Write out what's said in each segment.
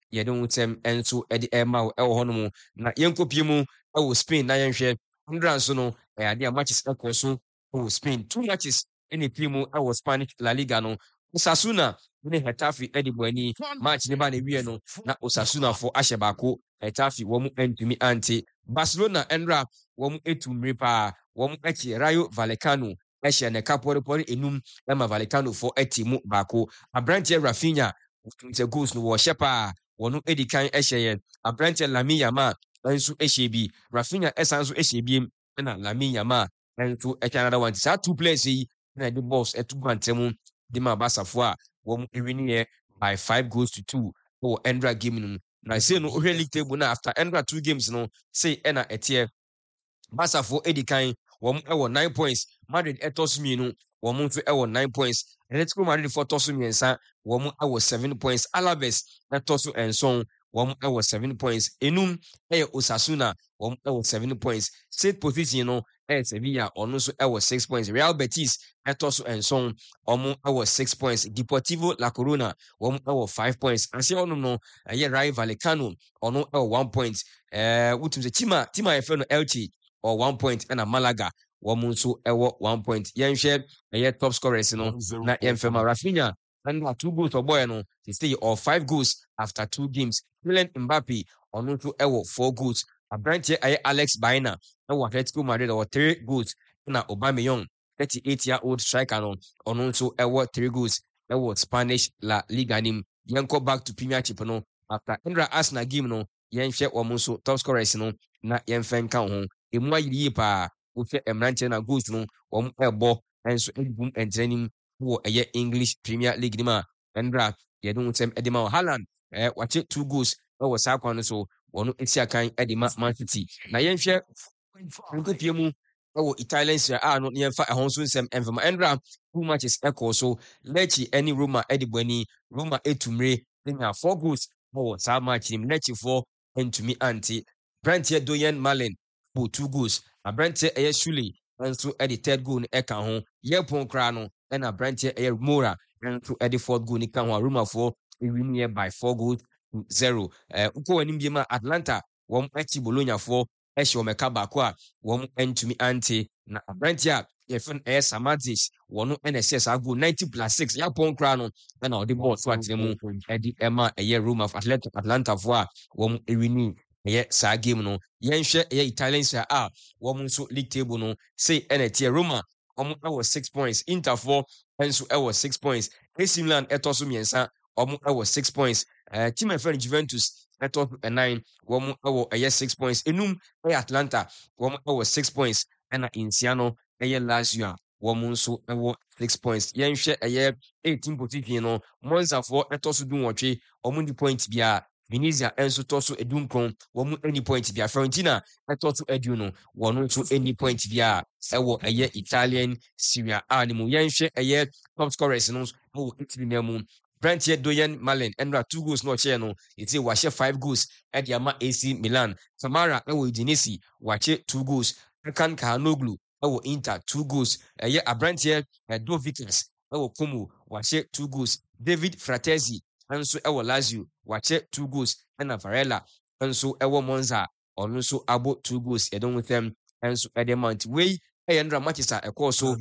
yɛde ho nsɛm nso de ɛma wo ɛwɔ hɔnom na yɛnkɔpie mu ɛwɔ Spain na yɛnhwɛ ndra nso no ɛyɛ adeɛ a matches ɛkɔ so ɛwɔ Spain 2 matches ɛna pie mu ɛwɔ Spanish La Liga no Osasuna ne Hetafe ɛde bɔ ani match ne ba na ewie no na Osasuna fo ahyɛ baako Hetafe wɔn ntumi ante Barcelona ndra wɔn etu mmiri paa wɔn akyi Rayo Vallecano ɛhyɛ ne ka pɔrepɔre enum ɛma Vallecano fo ɛte mu baako aberanteɛ Rafinha nte goals no wɔhyɛ paa wɔn edi kan ɛhyɛ yɛn aberanteɛ Lamine Yamal nso ɛhyɛ bi Rafinha ɛsan nso ɛhyɛ bi ɛna Lamine Yamal nso ɛhyɛ another one saa two players yi ɛna de balls ɛtu gu antɛm de ma basafo a wɔn ewini yɛ by 5-2 ɛwɔ Endra game no na say no ohwɛ league table na after Endra 2 games no say ɛna ɛteɛ basafo edi kan wɔn ɛwɔ 9 points Madrid ɛtɔ so mmienu wɔn nso ɛwɔ 9 points Atletico Madrid fo tɔ so mmiɛnsa wɔn ɛwɔ 7 points Alaves ɛtɔ so nson wɔn ɛwɔ 7 points enum ɛyɛ Osasuna wɔn ɛwɔ 7 points 6th position no ɛyɛ Sevilla ɔno nso ɛwɔ 6 points Real Betis ɛtɔ so nson wɔn ɛwɔ 6 points Deportivo La Corona wɔn ɛwɔ 5 points ahyɛ ɔnom no ɛyɛ Rayo Vallecano ɔno ɛwɔ 1 point wotum sɛ tima yɛfrɛ no Elche or 1 point ɛna Malaga wɔn nso ɛwɔ 1 point yɛnhwɛ ɛyɛ top scorers no na yɛmfɛ ma Rafinha and 2 goals for boy no they stay or 5 goals after 2 games Kylian Mbappe ɔno nso ɛwɔ 4 goals aberanteɛ ɛyɛ Alex Baena ɛwɔ Atletico Madrid ɛwɔ 3 goals na Aubameyang 38-year-old striker no ɔno nso ɛwɔ 3 goals ɛwɔ Spanish La Liga nim yɛnkɔ back to Premiership no after Indra Arsenal game no yɛnhwɛ wɔn nso top scorers no na yɛmfɛ nka ho emu ayiri yie paa wohwɛ mmeranteɛ na goals no wɔn ɛbɔ nso ɛbum nkyɛn wɔ ɛyɛ English Premier League nim a Endra yɛde ho nsɛm ɛde ma wɔ Haaland wakye 2 goals ɛwɔ saa kwan no so wɔn esi akan ɛde ma Man City na yɛnhwɛ nkopie mu ɛwɔ Italian Serie A no yɛmfa ɛho nso nsɛm ɛmfama Endra 2 matches ɛkɔɔ so Lecce ɛne Roma ɛde bɔ ani Roma etumire enya 4 goals ɛwɔ saa match nim Lecce foɔ ntumi ante Brantier Doyen Malen bɔ 2 goals aberanteɛ ɛyɛ Shule nso ɛde 3rd goal no ɛka ho yɛpon koraa no ɛna aberanteɛ ɛyɛ Mora nso ɛde 4th goal no ka ho a Romafoɔ ewin yɛ by 4-0 nkɔ anim bi ma Atlanta wɔn akyi Bologna foɔ ɛhyɛ wɔn ɛka baako a wɔn ntumi ante na aberanteɛ a yɛfɛ no ɛyɛ Samadzic wɔn ɛna ɛhyɛ saa goal 90+6 yɛpon koraa no ɛna ɔde bɔɔl so atena mu ɛde ɛma ɛyɛ Roma Atlanta foɔ a wɔn ewin ɛyɛ saa game no yɛnhwɛ ɛyɛ Italian Serie A wɔn nso league table no say ɛna ɛteɛ Roma wɔn ɛwɔ 6 points Interfoɔ nso ɛwɔ 6 points AC Milan ɛtɔ so mmiɛnsa wɔn ɛwɔ 6 points team ɛfɛ no Juventus ɛtɔ so 9 wɔn ɛwɔ ɛyɛ 6 points enum ɛyɛ Atlanta wɔn ɛwɔ 6 points ɛna nsia no ɛyɛ Lazio a wɔn nso ɛwɔ 6 points yɛnhwɛ ɛyɛ 18 position no Monzafoɔ ɛtɔ so 12 wɔn di point biara Venezia nso tɔ so edunkron wɔn any point bia Fiorentina ɛtɔ so edu no wɔn nso any point bia ɛwɔ ɛyɛ Italian Serie A ne mu yɛnhwɛ ɛyɛ top scorers no ɛwɔ Italy na mu Brantier Doyen Malen Endra 2 goals na ɔkyɛ no eti wahyɛ 5 goals ɛde ama AC Milan Samara ɛwɔ Udinese wahyɛ 2 goals Hakan Çalhanoğlu ɛwɔ Inter 2 goals ɛyɛ aberanteɛ Dovikas ɛwɔ Como wahyɛ 2 goals David Fratesi nso ɛwɔ Lazio wakyɛ 2 goals ɛna Varela nso ɛwɔ Monza ɔno nso abɔ 2 goals yɛde ho tɛm nso ɛde mount wei ɛyɛ ndra matches a ɛkɔɔ so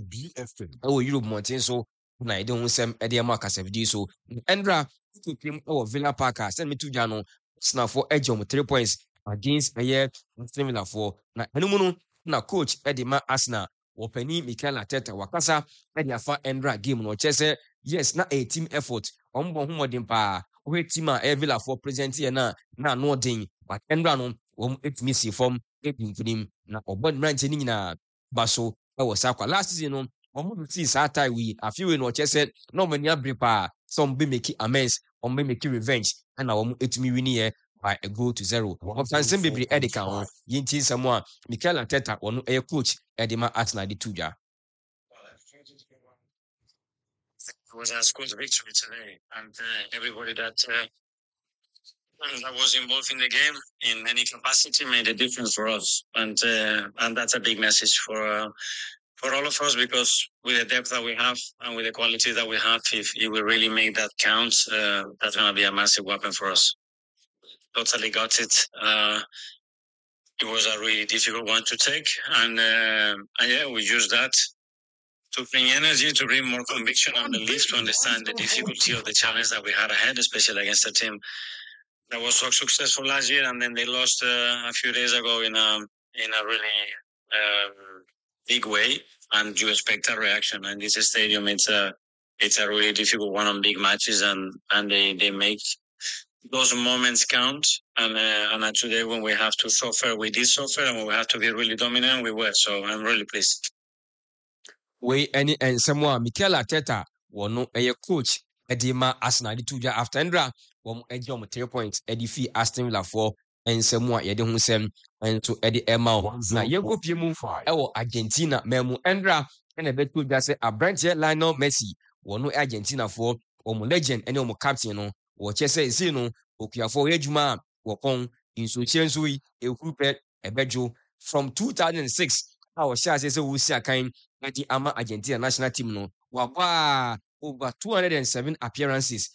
ɛwɔ Europe mmɔnten so na yɛde ho nsɛm ɛde ɛma akasafidie so ndra tutukim ɛwɔ Villa Park a sɛn metu gya no Arsenalfoɔ ɛgye wɔn 3 points against ɛyɛ Aston Villafoɔ na ɛno mu no na coach ɛde ma Arsenal wɔpani Mikel Arteta wakasa ɛde afa ndra game no ɔkyɛ sɛ yes na a team effort ɔmo bɔ ho mmɔden paa wɔhwɛ team a ɛyɛ Villafoɔ present yɛ na ano ɔden but ndra no wɔn etumi si fam ebi mfirim na ɔbɔ mmeranteɛ no nyinaa ba so ɛwɔ saa kwa last season no wɔn ti saa tie wi afiwe no ɔkyɛ sɛ na wɔn ani abere paa sɛ wɔn bɛ make amends wɔn bɛ make revenge ɛna wɔn etumi win yɛ by 1-0 ɔfansɛm bebree ɛde ka ho yɛnti nsɛm a Mikel Arteta wɔn ɛyɛ coach ɛde ma Arsenal de tu dwa. It was a squad victory today, and everybody that was involved in the game in any capacity made a difference for us, and that's a big message for all of us, because with the depth that we have and with the quality that we have, if we really make that count, that's going to be a massive weapon for us. totally got it. It was a really difficult one to take, and yeah, we used that to bring energy, to bring more conviction and belief, to understand the difficulty of the challenge that we had ahead, especially against a team that was so successful last year, and then they lost a few days ago in a really big way, and you expect a reaction. And this stadium, it's a really difficult one on big matches, and they make those moments count. And today, when we have to suffer, we did suffer, and when we have to be really dominant, we were. So I'm really pleased. We any and someone Mikel Arteta wono a coach edima Arsenal de tuja after Ndra wom eje om 3 points edifi Aston Villa for ensemu a yede ho sem ento ede ema na yekopie mu ewo Argentina memu Ndra na betu dwa se Abranche Lionel Messi wono Argentina for om legend ene om captain no wo chese isi no okuafo ejuma wo kon inso chenso yi ehurupet ebejo from 2006 a wo sha se wo si akan the Ama Argentina national team no wabwa over 207 appearances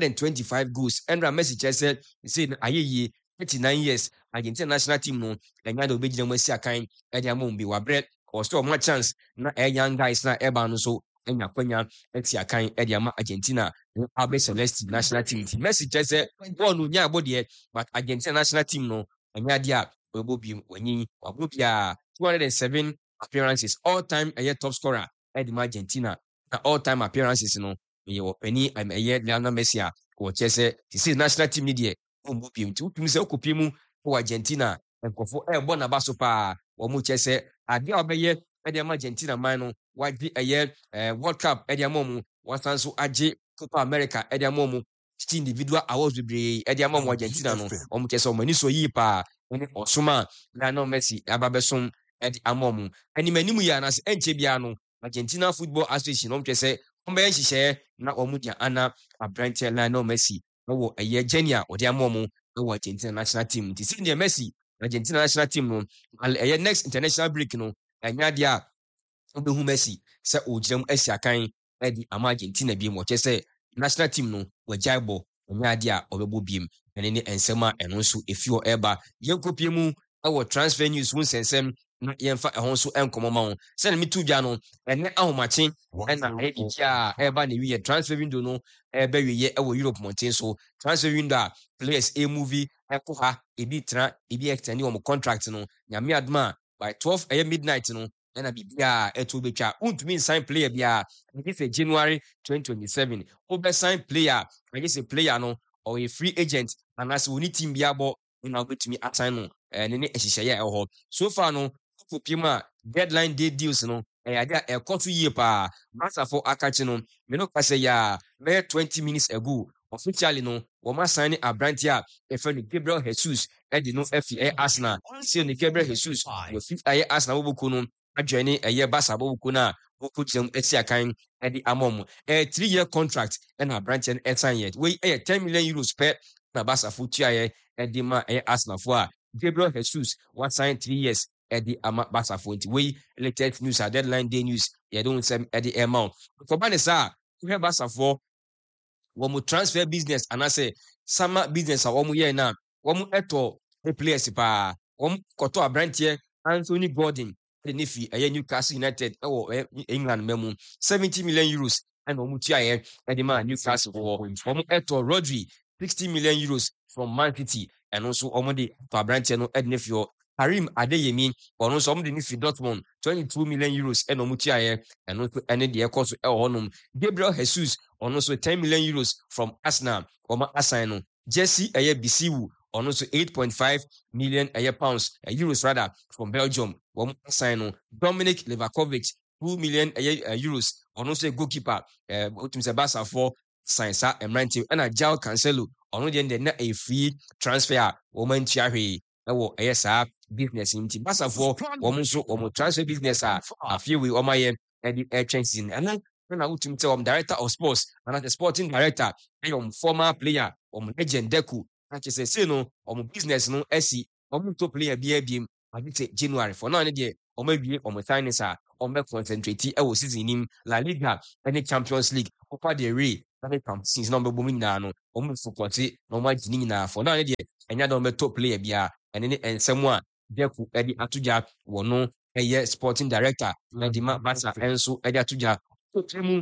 125 goals and Messi just said ayeye 39 years Argentina national team no enya do beji dem asi akan e dia mo bi wabre or still more chance na young guys na eba no so enya kwanya eti akan e dia ma Argentina Abe Celeste national team Messi just said ball no nya abode but Argentina national team no enya dia obo bi wanyi wabo bia 207 appearances all-time top scorer Eddie Argentina all-time appearances no ye penny Lionel Messi a wo chese this is national team ni de ombu piem ti utumi se okopie mu wo Argentina enkofo ebo na baso pa wo mu chese ade a obeye Eddie Argentina man no wagi World Cup Eddie mu wasan so age Copa America Eddie mu individual awards bebre Eddie Argentina no omu chese omani so yi pa ene osuma Lionel Messi ababesom Edi amomu animanimu ya na enche bia no Argentina Football Association no twese ombe nhihye na omudia ana Abranche Lionel Messi wo eye genia odi amomu wo Argentina national team ti si ne Messi Argentina national team no eye next international break no anya dia obehu Messi se ogiram asi akan edi ama Argentina bi mo twese national team no wajaibo anya dia obebo biem ene ne ensema eno nso efio eba yenkopie mu our transfer news won sensem na yemfa ehon so enkomo ma won se na mitu dwa no ene ahomache na ebia eba ne wi transfer window no eba wiye ewo Europe mountain so transfer window a players a movie eko ha ebi tra ebi extend your contract no nyame adma by 12 midnight no na bibia eto betwa untumi sign player bia this is January 2027 obe sign player I guess a player no or a free agent and as we need team bia bo na obetumi assign no ne ehihye ho so far no for pima deadline day deals no ade e koto yie pa masa for akachi no me no kwase ya me 20 minutes ago officially no wo ma sign Abrantia e fe Gabriel Jesus e di no efi Arsenal see no Gabriel Jesus wo fit Arsenal bobuku no adwene Barca bobuku na boku jam esi akan e di amom 3-year contract and Abrantia e sign yet we 10 million euros per na Barca for tia e di ma Arsenal for a Gabriel Jesus what signed 3 years Eddie Ama Barca for it. We latest news a deadline day news. You don't say Eddie amount. For Banessa, we have Barca for one transfer business and I say summer business. One year now. One eto a players pa. One koto a brand here. Anthony Gordon. The Nifi a Newcastle United or England memo 70 million euros and Omutia Eddie Man Newcastle for one eto Rodri 60 million euros from Man City and also Omode to a brand no Ednefio. Karim Adeyemi ono so omde ni fi Dortmund 22 million euros eno mutiaye eno ene de ekoso e honum Gabriel Jesus ono so 10 million euros from Arsenal oma assign no Jesse Bisiwu ono so 8.5 million pounds euros rather from Belgium oma assign no Dominic Livakovic 2 million euros ono so goalkeeper utimse Barca for Sainsa Emranti and João Cancelo ono de na a free transfer woman tiahwe ewo saa business nti Barca for wo nso wo transfer business a afie we omaye season and na utim tell director of sports and the sporting director and former player legend Deku na che say no business no esi to player biem agite January for now de wie sign sa concentrate ewo season nim La Liga and Champions League Copa del Rey na the since no be booming na no focus no ma gini na for now de ɛnya da ɔbɛtɔ player bia ɛne ne nsɛm a Deku ɛde atogya wɔ no ɛyɛ sporting director ɛde ma Barca ɛnso ɛde atogya mu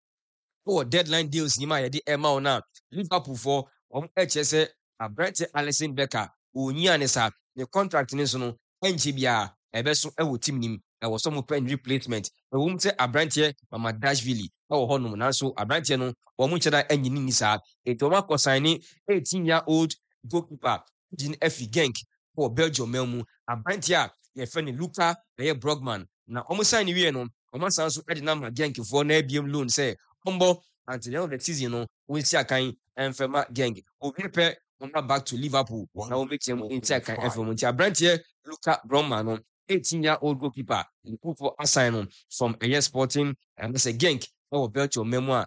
deadline deals ni ma yɛde ɛma wo na Liverpool for ɛkyerɛ sɛ aberante Alisson Becker onyia ne sa ne contract ne so no ɛnkyɛ bia ɛbɛso ɛwɔ team nim ɛwɔ sɛ mo pen replacement ɛwɔ mu sɛ aberanteɛ Mamadashvili ɛwɔ hɔ nom nanso aberanteɛ no wɔn kyerɛ da ɛnyini ni saa etu wɔn akɔ sign ne 18-year-old goalkeeper Jean F. Genk wɔ Belgium mu aberanteɛ a yɛfrɛ ne Luka ɛyɛ Brogman na wɔn sign ne wie no wɔn asan so ɛde nam Genkfoɔ na ebiem loan sɛ Ombo until the end of the season, no, we see a kind and Fema gang. Obi pe back to Liverpool. Now we make him into a kind of brand here. Luka Brogman, 18-year-old goalkeeper, Liverpool for assign from a Sporting and that's a gang or virtual memoir.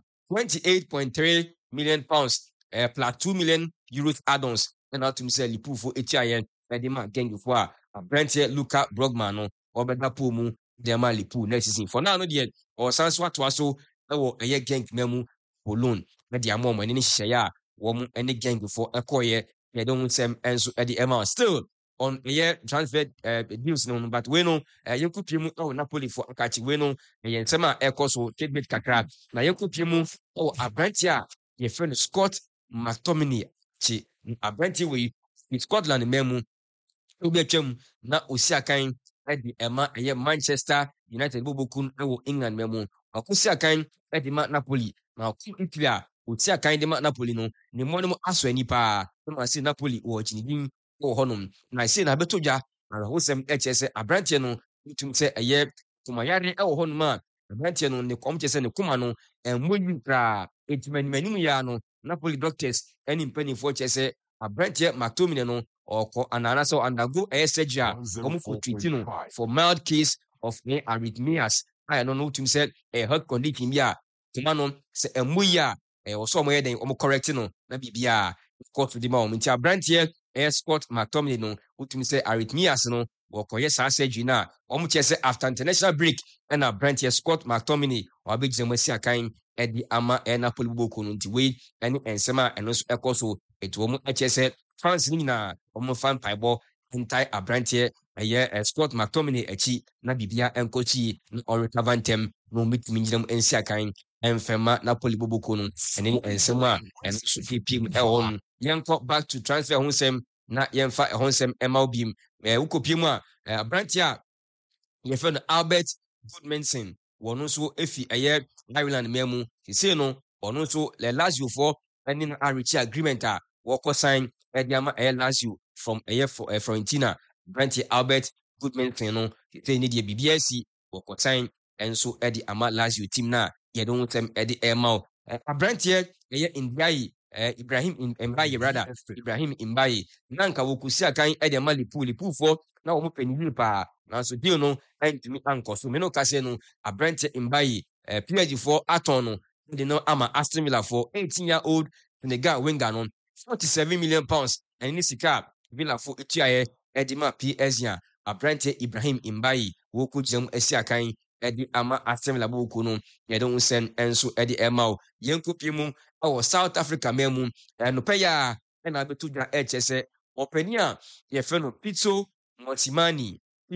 28.3 million pounds, plus 2 million euros add-ons. And out to say Liverpool for ATIN, Medima gang for a brand here. Luka Brogman, or better Pumu, Dema Liverpool next season. For now, not yet. Or sans what was so. Ɛwɔ ɛyɛ Genk memu Bolon na de amɔ mo ne hyehyɛ a wɔn ne Genk for ɛkɔyɛ yɛde ho nsɛm nso ɛde ɛma still on ɛyɛ transfer deals no but we no yɛnkɔ pie mu ɛwɔ Napoli for akachi we no ɛyɛ nsɛm a ɛkɔ so trade kakra na yɛnkɔ pie mu ɛwɔ aberante a yɛfrɛ no Scott McTominay kyi aberante wɔ yi Scotland memu obi atwam na osi akan ɛde ɛma ɛyɛ Manchester United bobokun ɛwɔ England memu akosi akan ɛde ma Napoli na ɔkɔ Italy a oti akan de ma Napoli no ne mmɔ no mu aso ani paa na ma se Napoli wɔ gyinidin wɔ hɔnom na se na bɛtɔ dwa na hosɛm ɛkyɛ sɛ aberanteɛ no tum sɛ ɛyɛ kumayare ɛwɔ hɔnom a aberanteɛ no ne kɔm kyɛ sɛ ne kuma no ɛmmɔ yi kraa ɛtimanimanimu yɛ no Napoli doctors ɛne mpanimfoɔ kyɛ sɛ aberanteɛ McTominay no ɔkɔ anana sɛ undergo ɛyɛ surgery a wɔn for treat no for mild case of arrhythmias I don't know to say a health condition bia tuma no se emuyi a wo so mo yeden o correct no na bibia court di ma o ntia brand here Scott McTominay no utumi say arrhythmias no wo koye sa surgery na o mo che say after international break na brand here Scott McTominay o abegye mo si akan edi ama Napoli boko no nti we ene ensema eno so ekoso etu o mo che say fans ni na o mo fan paibo entire abranteɛ ɛyɛ Scott McTominay akyi na bibia enkochi no recover ntem no mitimi nyinam ensi akan emfema Napoli boboko no ene ensem a en so pipim ɛwɔ no yɛnkɔ back to transfer ho nsɛm na yɛmfa ɛho nsɛm ɛma obiem wokopiem a abranteɛ a yɛfɛ no Albert Goodmanson wɔno nso efi ɛyɛ Ireland memu sese no ɔno nso le Lazio for ɛne no reach agreement a wɔkɔ sign ɛde ama ɛyɛ Lazio from Fiorentina Branty Albert Goodmanson no say need ye BBSC or Cotain and so Eddie ama Lazio team na ye don't them Eddie Emao a Branty Indiai Ibrahim Mbaye rather Ibrahim Mbaye Nanka Wokusia kind Eddie Mali Puli Pufo now open pa now so deal no and to me uncle so meno caseno a Branty Mbaye PG4 Atono they know ama Aston Villa for 18-year-old Senegal winger on 47 million pounds and this car Villa for Etiaye Edima PSG abrante Ibrahim Mbaye woku jam asiakan edi ama Aston Villa boku no ye don sen enso edi emao yenko piemu awo South Africa memu no peya na betu dwa HSE opani a ye fe no Pitso Mosimani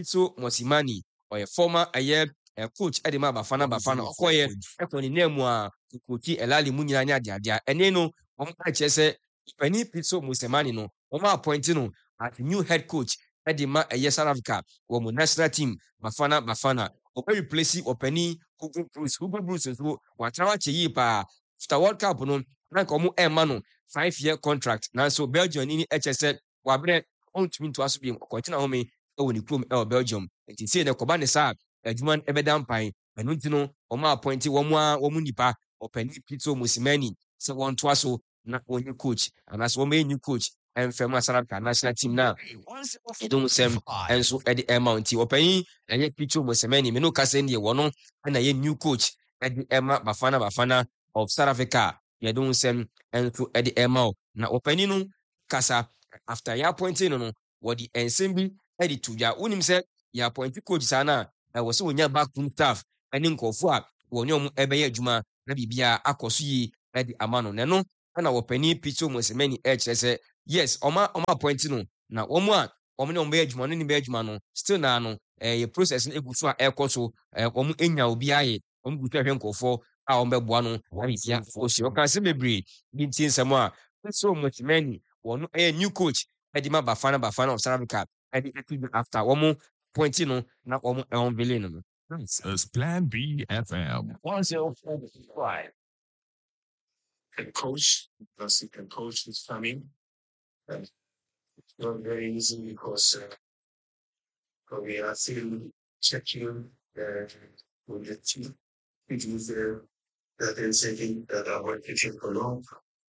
or a former coach Edima Bafana okoye ekoni name a coach Elali Munyina nya dia ene no HSE opani Pitso Mosimani no appoint no as new head coach Edima South Africa wo national team Bafana ope replace opani Hugo Bruce so watrawa cheyi pa after World Cup no na komo no 5-year contract na so Belgium ni HSE wabre on to into aso bi kochina home e woni krom Belgium enti say na koba ne sa adwuma ebeda mpan enu ntino omo appoint wo nipa opani Pitso Mosimani se won to aso na onye coach and as wo new coach and Fema South Africa national team now. You don't say and so at the amount you paying and yet Pitso Mosimani me no kase ndi wono and a new coach at the Emma Bafana of South Africa. You don't say and so at the amount na opani no kasa after ya appointing no what the ensemble edit to ya unim said ya appointed coach sana I was so nya backroom staff and nkofo a wonyo ebeye adwuma na bibia akoso yi at the amano no na opani Pitso Mosimani HSE yes oma point no na omo a omo ne omo be adwuma no ni be adwuma no still na no process no egu so a ekọ so omo enya obi aye omo gutu ahwe nkofo a omo be boa no na bibia osi o kan se mebre bi ntin nsɛm a so Motimeni wɔn new coach ɛde ma Bafana of South Africa ɛde after wɔn point no na wɔn villain no. This is Plan B FM 104.5. Can coach because he can coach his family. And it's not very easy because we are still checking with the team. It is that is saying that our working for long.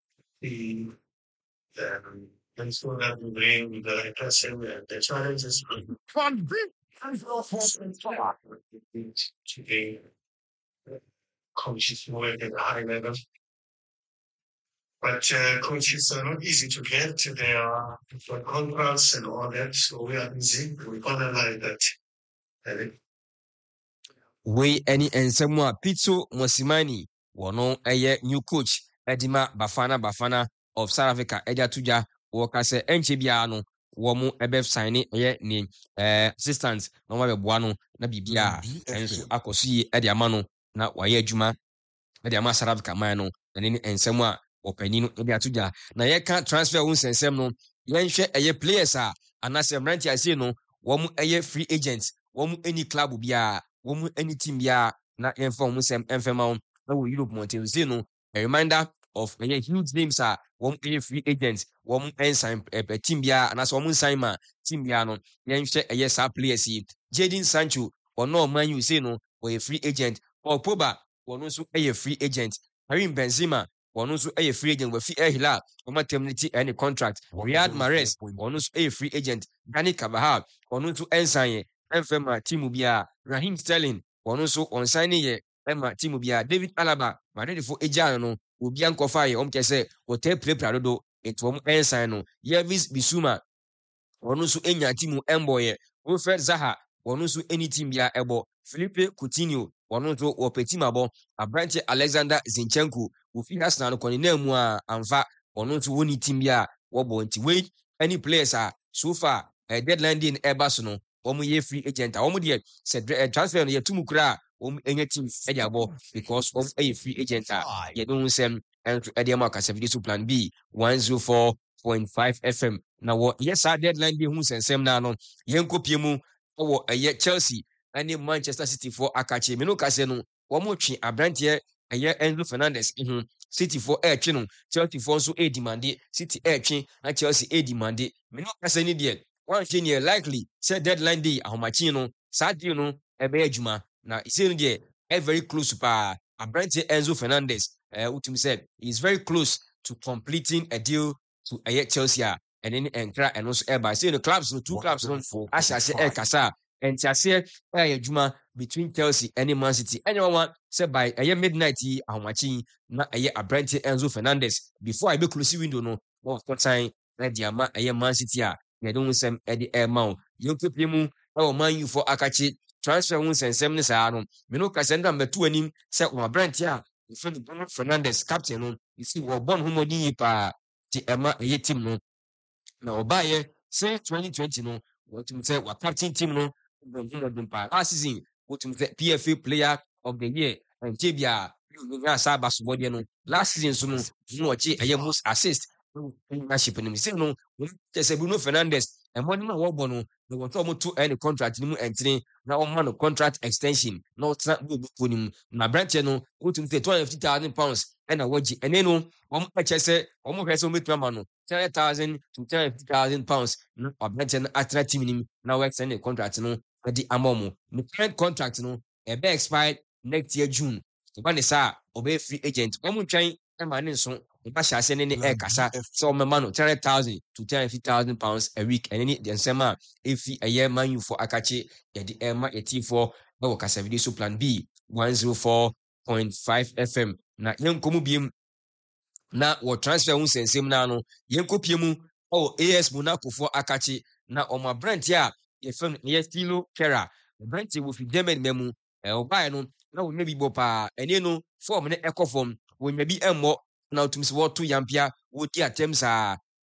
And so that we bring the person and the challenges. Today, coaches work at a high level. But coaches are not easy to get. They are for contracts and all that. So we are busy. We analyze that. We any nsɛm a Pitso Mosimani wɔno ɛyɛ new coach ɛde ma Bafana of South Africa ɛde atoja wɔka sɛ ɛnkyɛ biara no wɔn ɛbɛ sign ɛyɛ ne assistant na wɔn abɛboa no na bibia ɛnso akɔ so yie ɛde ama no na wɔayɛ adwuma ɛde ama South Africa man no na ne nsɛm a ɔpanin no ɛde atoja na yɛka transfer wo nsɛnsɛm no yɛnhwɛ ɛyɛ players a anasɛ mmeranteɛ asie no wɔn ɛyɛ free agents wɔn any club biara wɔn any team biara na yɛmfa wɔn nsɛm ɛmfɛma wɔn na wɔ Europe Montezino no a reminder of huge names a wɔn free agents wɔn sign team biara anasɛ wɔn sign ma team biara no yɛnhwɛ saa players yi Jadon Sancho ɔno Man U say no wɔyɛ free agent Paul Pogba wɔn nso free agent Karim Benzema wɔn nso free agent wɔfi El Hilal wɔn terminate any contract Riyad Mahrez wɔn nso free agent Dani Carvajal wɔn nso sign ɛmfɛma team biara Raheem Sterling wɔn nso ɔnsign yɛ ɛma team biara David Alaba Madrid for agya no obi ankɔfa yɛ ɔmo kyɛ sɛ wɔtɛ prepare dodo nti wɔn ɛnsan no Yildiz Bissouma wɔn nso enya team ɛmbɔ yɛ Wilfred Zaha wɔn nso any team biara ɛbɔ Philippe Coutinho wɔn nso wɔpɛ team abɔ aberante Alexander Zinchenko wofi Arsenal no kɔne nan mu a amfa wɔn nso wɔn team biara wɔbɔ nti wei any players a so far deadline day no ɛba so no wɔn yɛ free agent a wɔn deɛ sɛ transfer no yɛ tum kura a wɔn ɛnyɛ team ɛde abɔ because wɔn ɛyɛ free agent a yɛde wɔn nsɛm ɛnso ɛde ɛma Kasafidie so Plan B 104.5 FM na wɔ yɛ saa deadline day ho nsɛnsɛm na no yɛn kopie mu ɛwɔ ɛyɛ Chelsea ɛne Manchester City for akakye menu kase no wɔn twe aberanteɛ ɛyɛ Enzo Fernandez ho City for ɛtwe no Chelsea for nso ɛdimande City ɛtwe na Chelsea ɛdimande menu kase ni deɛ one thing here likely say deadline day ahomakye no saa deal no ɛbɛyɛ adwuma na ise no deɛ very close pa aberante Enzo Fernandez utim said he is very close to completing a deal to Chelsea and then enkra and also by say the clubs no two clubs no ahyase kasa and ase adwuma between Chelsea and Man City anyone say by midnight yi ahomakye na aberante Enzo Fernandez before I be close window no what time na dia ma Man City yɛde ho nsɛm ɛde ɛma wo yɛnkɔpie mu ɛwɔ Man U for akakye transfer ho nsɛnsɛm ne saa no meno ka sɛ nda mbɛto anim sɛ wɔaberante a yɛfrɛ no Bruno Fernandes captain no yɛsi wɔbɔ no ho mmɔden yi paa nti ɛma team no na ɔbaeɛ sɛ 2020 no wɔtum sɛ wɔcaptain team no bɔ ho mmɔden paa last season wɔtum sɛ PFA player of the year ɛnkyɛ bi a ɔnya saa basobɔdeɛ no last season so no na ɔkye most assist ownership nim say no just Bruno Fernandes and money ma wo no they want to any contract ni mu entene na o ma no contract extension na o tena bu nim na branch no o tum say 250,000 pounds and a waji ene no o mo eche say o mo hwese o metu ma no 10,000 to 250,000 pounds na branch no atra team nim na we extend the contract no di amomo the current contract no e be expire next year June so ba ne sa o be free agent o mo twan e ma ne so Bashase ne kasa so mema no 10,000 to 250,000 pounds a week and any the nsema efi a Man U for akache yedi ema eti for na wo Kasafidie so Plan B 104.5 FM na yenkomu biem na wo transfer hu sensem na no yenkopie mu AS Monaco for akache na oma brand ya yefem ye Stilo Kera brand wo fi German memu obae no na wo nyabi bo pa ene no form ne ekofom wo nyabi emmo na utumisi wotu yampia wodi attempts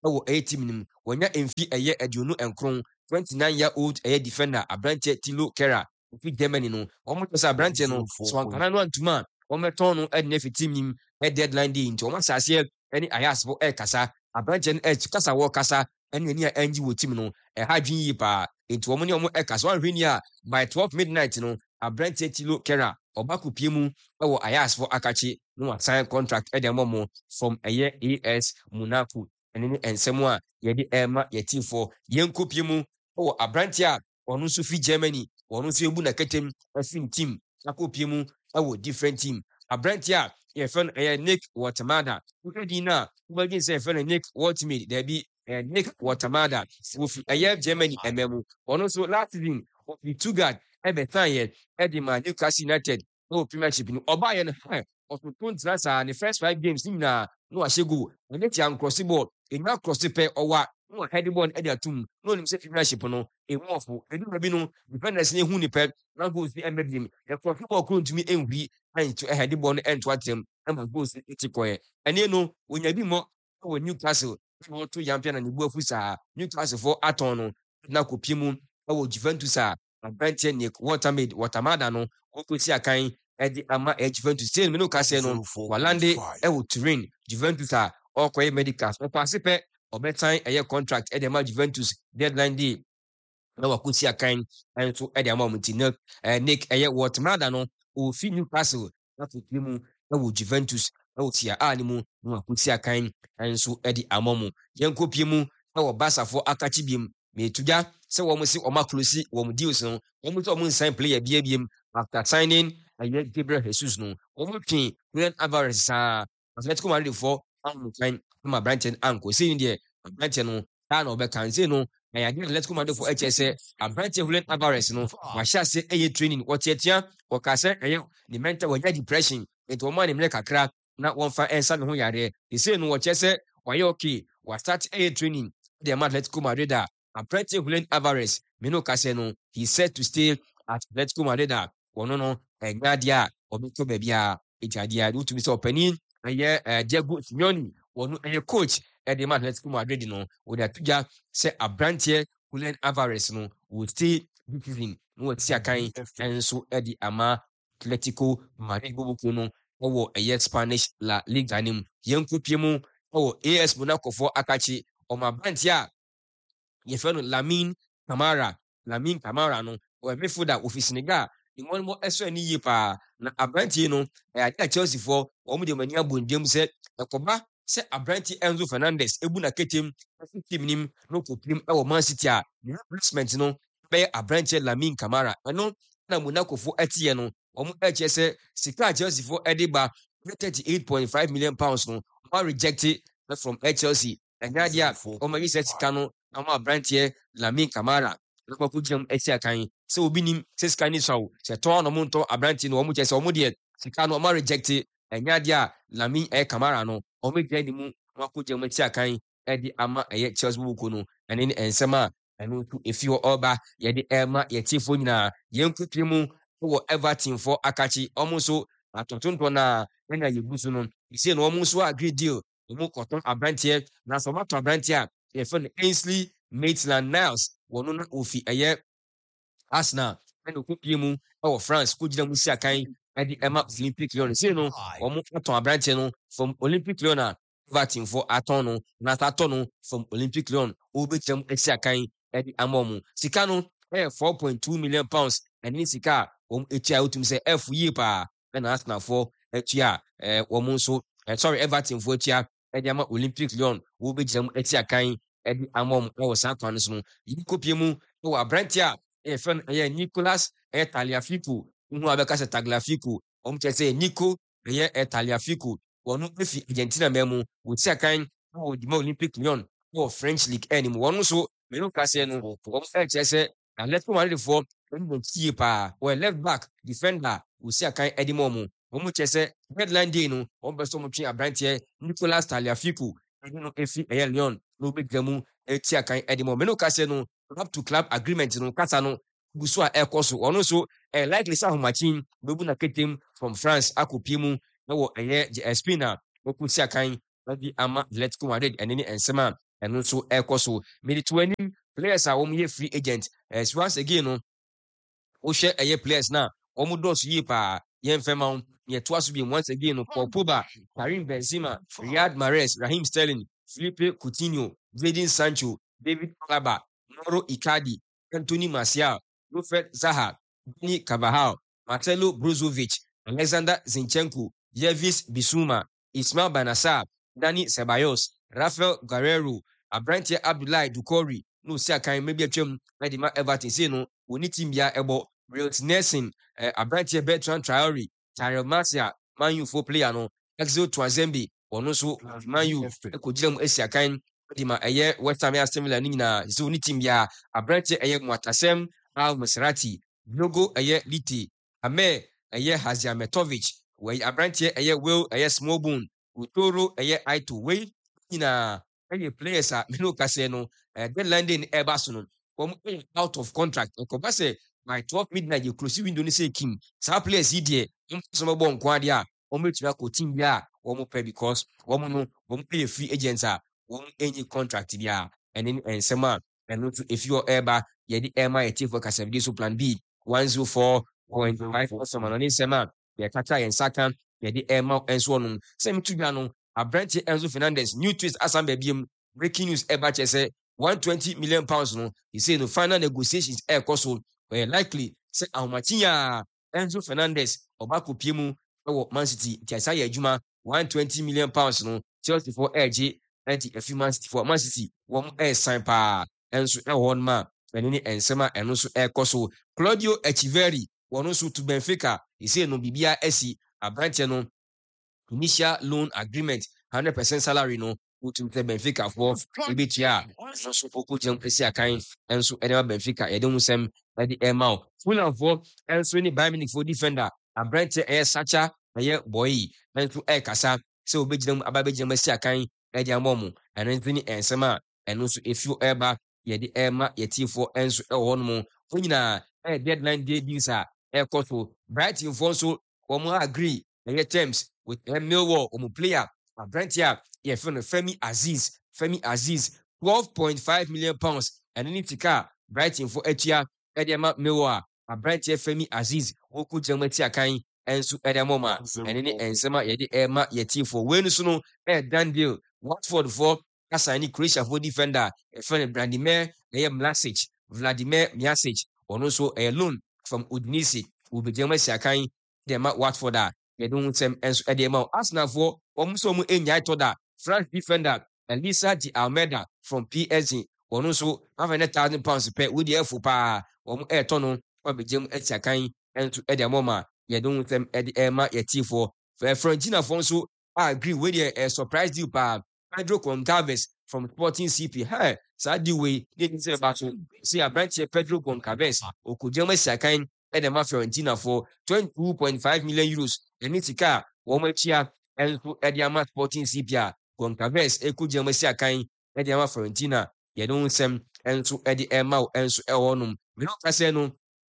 ɛwɔ ɛyɛ team nim wɔnya mfi ɛyɛ aduonu nkron 29-year-old ɛyɛ defender aberanteɛ Tilo Kehrer ofi Germany no wɔn kyerɛ sɛ aberanteɛ no so ankara no antuma wɔmɛtɔn no ɛde nefi team nim deadline day nti wɔn ahyɛaseɛ ɛne ayasfo ɛkasa aberanteɛ no kasa wɔ kasa ɛne ani a ɛngye wɔ team no ɛha adwene yie paa nti wɔn ne wɔn ɛkasa wɔn ahwɛ ni a by 12 midnight no aberanteɛ Tilo Kehrer ɔbako pie mu ɛwɔ ayasfo akakye no asign contract ɛde ɛmɔ mo from ɛyɛ AS Monaco ɛne ne nsɛm a yɛde ɛma yɛtifoɔ yɛnkɔ pie mu ɛwɔ aberanteɛ a ɔno nso fi Germany ɔno nso ebu na ketem ɛfin team akɔ pie mu ɛwɔ different team aberanteɛ a yɛfɛ no ɛyɛ Nick Watermada wohwɛ din no a wobɛgye sɛ yɛfɛ no Nick Watermade daabi Nick Watermada wofi ɛyɛ Germany ɛmɛ mu ɔno nso last season ɔfi Stuttgart ɛbɛtan yɛ ɛde ma Newcastle United ɛwɔ Premiership no ɔbaayɛ no ɔtoto ntena saa ne first 5 games ne nyinaa na wahyɛ goal ɛne tia nkrɔse ball ɛnya krɔse pɛ ɔwa na ɔhead ball ɛde atum na onim sɛ Premiership no ɛmu ɔfo ɛdu na bi no defenders ne ehu ne pɛ na goals ne ɛmɛ biem yɛkrɔse ball koro ntumi ɛnhuri ɛnto ɛhead ball no ɛnto atɛm ɛma goals ɛti kɔɛ ɛne no onya bi mmɔ ɛwɔ Newcastle na ɔto yampia na ne bu afu saa Newcastle fo atɔn no na kɔpie mu ɛwɔ Juventus a aberanteɛ Nick Watermada no ɔkɔsi akan ɛde ama Juventus sɛ no kase no walande ɛwɔ Turin Juventus a ɔkɔyɛ medicals ɔpaase pɛ ɔbɛtan ɛyɛ contract ɛde ama Juventus deadline day na wakɔsi akan ɛnso ɛde ama ɔmo ti Nick ɛyɛ Watermada no ɔfi Newcastle na kɔpie mu ɛwɔ Juventus ɛwɔ tia a ne mu na wakɔsi akan ɛnso ɛde ama mo yɛnkɔ pie mu ɛwɔ Barcafoɔ akakye biem metugya sɛ wɔn si wɔn akolosi wɔn deals no wɔn sɛ wɔn nsan player biem after signing ɛyɛ Gabriel Jesus no wɔn twe Julian Alvarez saa Atletico Madrid foɔ amukan ma aberanteɛ anko sei ne deɛ aberanteɛ no taa na ɔbɛka nse no ɛyɛ adeɛ Atletico Madrid foɔ ɛkyɛ sɛ aberanteɛ Julian Alvarez no wahyɛ ase ɛyɛ training wɔtiatia wɔka sɛ ɛyɛ ne mental wɔnya depression nti wɔn a ne mmerɛ kakra na wɔmfa ɛnsa ne ho yareɛ sei no wɔkyɛ sɛ wɔyɛ okay wɔastart ɛyɛ training de ama Atletico Madrid a aberanteɛ Julian Alvarez meno kase no he said to stay at Atletico Madrid a wɔno no ɛnya adeɛ a ɔbɛtɔ baabi a ɛgyadeɛ a wotumi sɛ ɔpanin ɛyɛ Diego Simeone wɔno ɛyɛ coach ɛde ma Atletico Madrid no wɔde atogya sɛ aberanteɛ Julian Alvarez no will stay this season na wɔti akan ɛnso ɛde ama Atletico Madrid bobokuo no ɛwɔ ɛyɛ Spanish La Liga nim yɛnkɔ pie mu ɛwɔ AS Monaco foɔ akakye ɔmo aberanteɛ a yɛfɛ no Lamine Camara no ɔyɛ midfielder ofi Senegal ne wɔn mo ɛsɔ ani yie paa na aberanteɛ no ɛyɛ ade a Chelsea foɔ wɔn de wɔn ani abɔ ndɛm sɛ ɛkɔba sɛ aberanteɛ Enzo Fernandez ebu na ketem ɛfi team nim na ɔkɔpiem ɛwɔ Man City a ne replacement no bɛyɛ aberanteɛ Lamine Camara ɛno na Monaco foɔ ɛteɛ no wɔn ɛkyɛ sɛ sika a Chelsea foɔ ɛde ba £38.5 million no wɔn rejected from Chelsea ɛnyɛ adeɛ a wɔn ayi sɛ sika no na wɔn aberanteɛ Lamine Camara ɛkɔkɔ gyina ɛsi akan sɛ obi nim sɛ sika ni saw sɛ tɔn na wɔn ntɔ aberanteɛ no wɔn kyɛ sɛ wɔn deɛ sika no wɔn rejected ɛnyɛ adeɛ a Lamine Camara no wɔn gyina ne mu na wɔkɔ gyina ɛsi akan ɛde ama ɛyɛ Chelsea buku no ɛne ne nsɛm a ɛno nso efi hɔ ɔba yɛde ɛma yɛtiefo nyinaa yɛn kupie mu wɔ Everton fo akakye wɔn nso atotontɔ na ɛna yɛgu so no esie na wɔn nso agree deal wɔn kɔtɔn aberanteɛ na sɛ wɔn atɔ aberanteɛ a yɛfɛ no Ainsley Maitland-Niles wɔn no ofi ɛyɛ Arsenal ɛna okupie mu ɛwɔ France kɔ gyina mu si akan ɛde ɛma Olympic Lyon esie no wɔn atɔn aberanteɛ no from Olympic Lyon a Everton fo atɔn no na atɔ no from Olympic Lyon ɔbɛkyerɛ mu ɛsi akan ɛde ama wɔn sika no ɛyɛ £4.2 million ɛne sika a wɔn etua otum sɛ ɛfo yie paa ɛna Arsenal fo etua wɔn nso Everton fo etua ɛde ama Olympic Lyon wɔbɛgyina mu ɛsi akan ɛde ama wɔn ɛwɔ saa kwan no so no yi kopie mu ɛwɔ aberanteɛ a ɛyɛ fɛn ɛyɛ Nicolas ɛyɛ Tagliafico nhun abɛka sɛ Tagliafico wɔn kyerɛ sɛ Nico ɛyɛ Tagliafico wɔn efi Argentina mɛmu wɔti akan ɛwɔ dima Olympic Lyon ɛwɔ French League ɛnim wɔn nso mɛnu kaseɛ no wɔn ɛkyerɛ sɛ Atletico Madrid fo wɔn tie paa wɔyɛ left back defender wɔsi akan ɛde ma wɔn kyerɛ sɛ deadline day no wɔn bɛ sɔ wɔn twe aberanteɛ Nicolas Tagliafico ɛde no efi ɛyɛ Lyon na ɔbɛgyina mu ɛti akan ɛde ma mɛnu kaseɛ no club to club agreement no kasa no gu so a ɛkɔ so ɔno nso likely sɛ ahomakyen bɛbu na ketem from France akɔpie mu na wɔ ɛyɛ Spain a wɔkɔsi akan ɛde ama Atletico Madrid ɛne ne nsɛm a ɛno nso ɛkɔ so mede to anim players a wɔn yɛ free agent so once again no wohwɛ ɛyɛ players na wɔn dɔɔso yie paa yɛmfɛ ma wo yɛtoa so bi once again no Paul Pogba, Karim Benzema, Riyad Mahrez, Raheem Sterling, Felipe Coutinho, Jadon Sancho, David Alaba, Mauro Icardi, Anthony Martial, Wilfred Zaha, Dani Carvajal, Marcelo Brozovic, Alexander Zinchenko, Yildiz Bissouma, Ismail Bennacer, Dani Ceballos, Rafael Guerreiro, Abranteɛ Abdoulaye Doucouré na osi akan maybe atwam de ma Everton say no oni team bia ɛbɔ Real Nelson, Abranteɛ Bertrand Traore, Tyrell Martial, Man U for player no, Axel Tuanzembe, ɔno nso Man U ɛkɔgyina mu asi akan de ma ɛyɛ West Ham Aston Villa no nyinaa sɛ oni team bia Abranteɛ ɛyɛ Muatasem Al Maserati, Diogo ɛyɛ Lite, Ame ɛyɛ Haziametovic, wei Abranteɛ ɛyɛ Will ɛyɛ Small Bone, Utoro ɛyɛ Aito, wei nyinaa ɛyɛ players a mene okasɛ no deadline day no ɛba so no wɔn out of contract ɛkɔba sɛ by 12 midnight yɛ close window no sɛ kim saa players yi deɛ wɔn nso bɛbɔ nko adeɛ a wɔn bɛtumi akɔ team bi a wɔn pɛ because wɔn no wɔn yɛ free agents a wɔn ɛnyi contract bi a ɛne ne nsɛm a ɛno nso efi hɔ ɛɛba yɛde ɛɛma yɛ team for kasabidi so plan B 104.5 ɔsɔm ano ne nsɛm a yɛkata yɛn nsa ka yɛde ɛɛma nso ɔnom sɛ metu dwa no Abranteɛ Enzo Fernandez new twist asan baabiam breaking news ɛba kyerɛ sɛ 120 million pounds no he say no final negotiations ɛɛkɔ so likely sɛ ahomakye a Enzo Fernandez ɔbakɔ pie mu ɛwɔ Man City nti asa yɛ adwuma 120 million pounds no Chelsea for ɛgye ɛnti afi Man City for Man City wɔn ɛɛsan paa ɛnso ɛwɔ hɔ nom a ɛne ne nsɛm a ɛno nso ɛɛkɔ so Claudio Echeverri wɔn nso to Benfica he say no biribiara asi Abranteɛ no initial loan agreement 100% salary no wotum sɛ Benfica for ebetua a so poko gyam esi akan enso ɛde ma Benfica yɛde ho sɛm ɛde ɛma o Fulham for enso ne Bayern Munich for defender Abranteɛ ɛyɛ Sacha ɛyɛ boy enso ɛkasa sɛ obegyina mu aba begyina mu esi akan ɛde ama mo ɛno nso ne nsɛm a ɛno nso efi ɛba yɛde ɛma yɛtifo enso ɛwɔ hɔ nom wɔn nyinaa ɛyɛ deadline day deals a ɛkɔ so Brighton for nso wɔn agree ɛyɛ terms with Millwall player Abranteɛ a yɛfrɛ no Femi Aziz 12.5 million pounds ɛne ne tika Brighton for atua ɛde ama Millwall Abranteɛ Femi Aziz wɔkɔ gyam ati akan ɛnso ɛde ama ma ɛne ne nsɛm a yɛde ɛma yɛtifo wei no so no ɛyɛ done deal Watford for asan ne Croatia for defender yɛfrɛ no Vladimir Miasic ɔno nso ɛyɛ loan from Udinese wɔbɛgyam asi akan de ma Watford a yɛde ho nsɛm nso ɛde ma Arsenal for wɔn nso wɔn enyaa tɔ da France defender Elisa de Almeida from PSG ɔno nso £100,000 pɛ wodi ɛfo paa wɔn ɛɛtɔ no wɔbɛgyam asi akan nso ɛde ama ma yɛde ho nsɛm ɛde ɛma yɛtifo Fiorentina for nso agree wodi surprise deal paa Pedro Goncalves from Sporting CP saa deal wei ne ti sɛ ba so si Abranteɛ Pedro Goncalves okɔgyam asi akan ɛde ma Fiorentina for 22.5 million euros ɛne sika a wɔn atua ɛnso ɛde ama Sporting CP a Goncalves ɛkɔgyam asi akan ɛde ama Fiorentina yɛde ho nsɛm ɛnso ɛde ɛma wo ɛnso ɛwɔ hɔnom mene ɔkasɛ no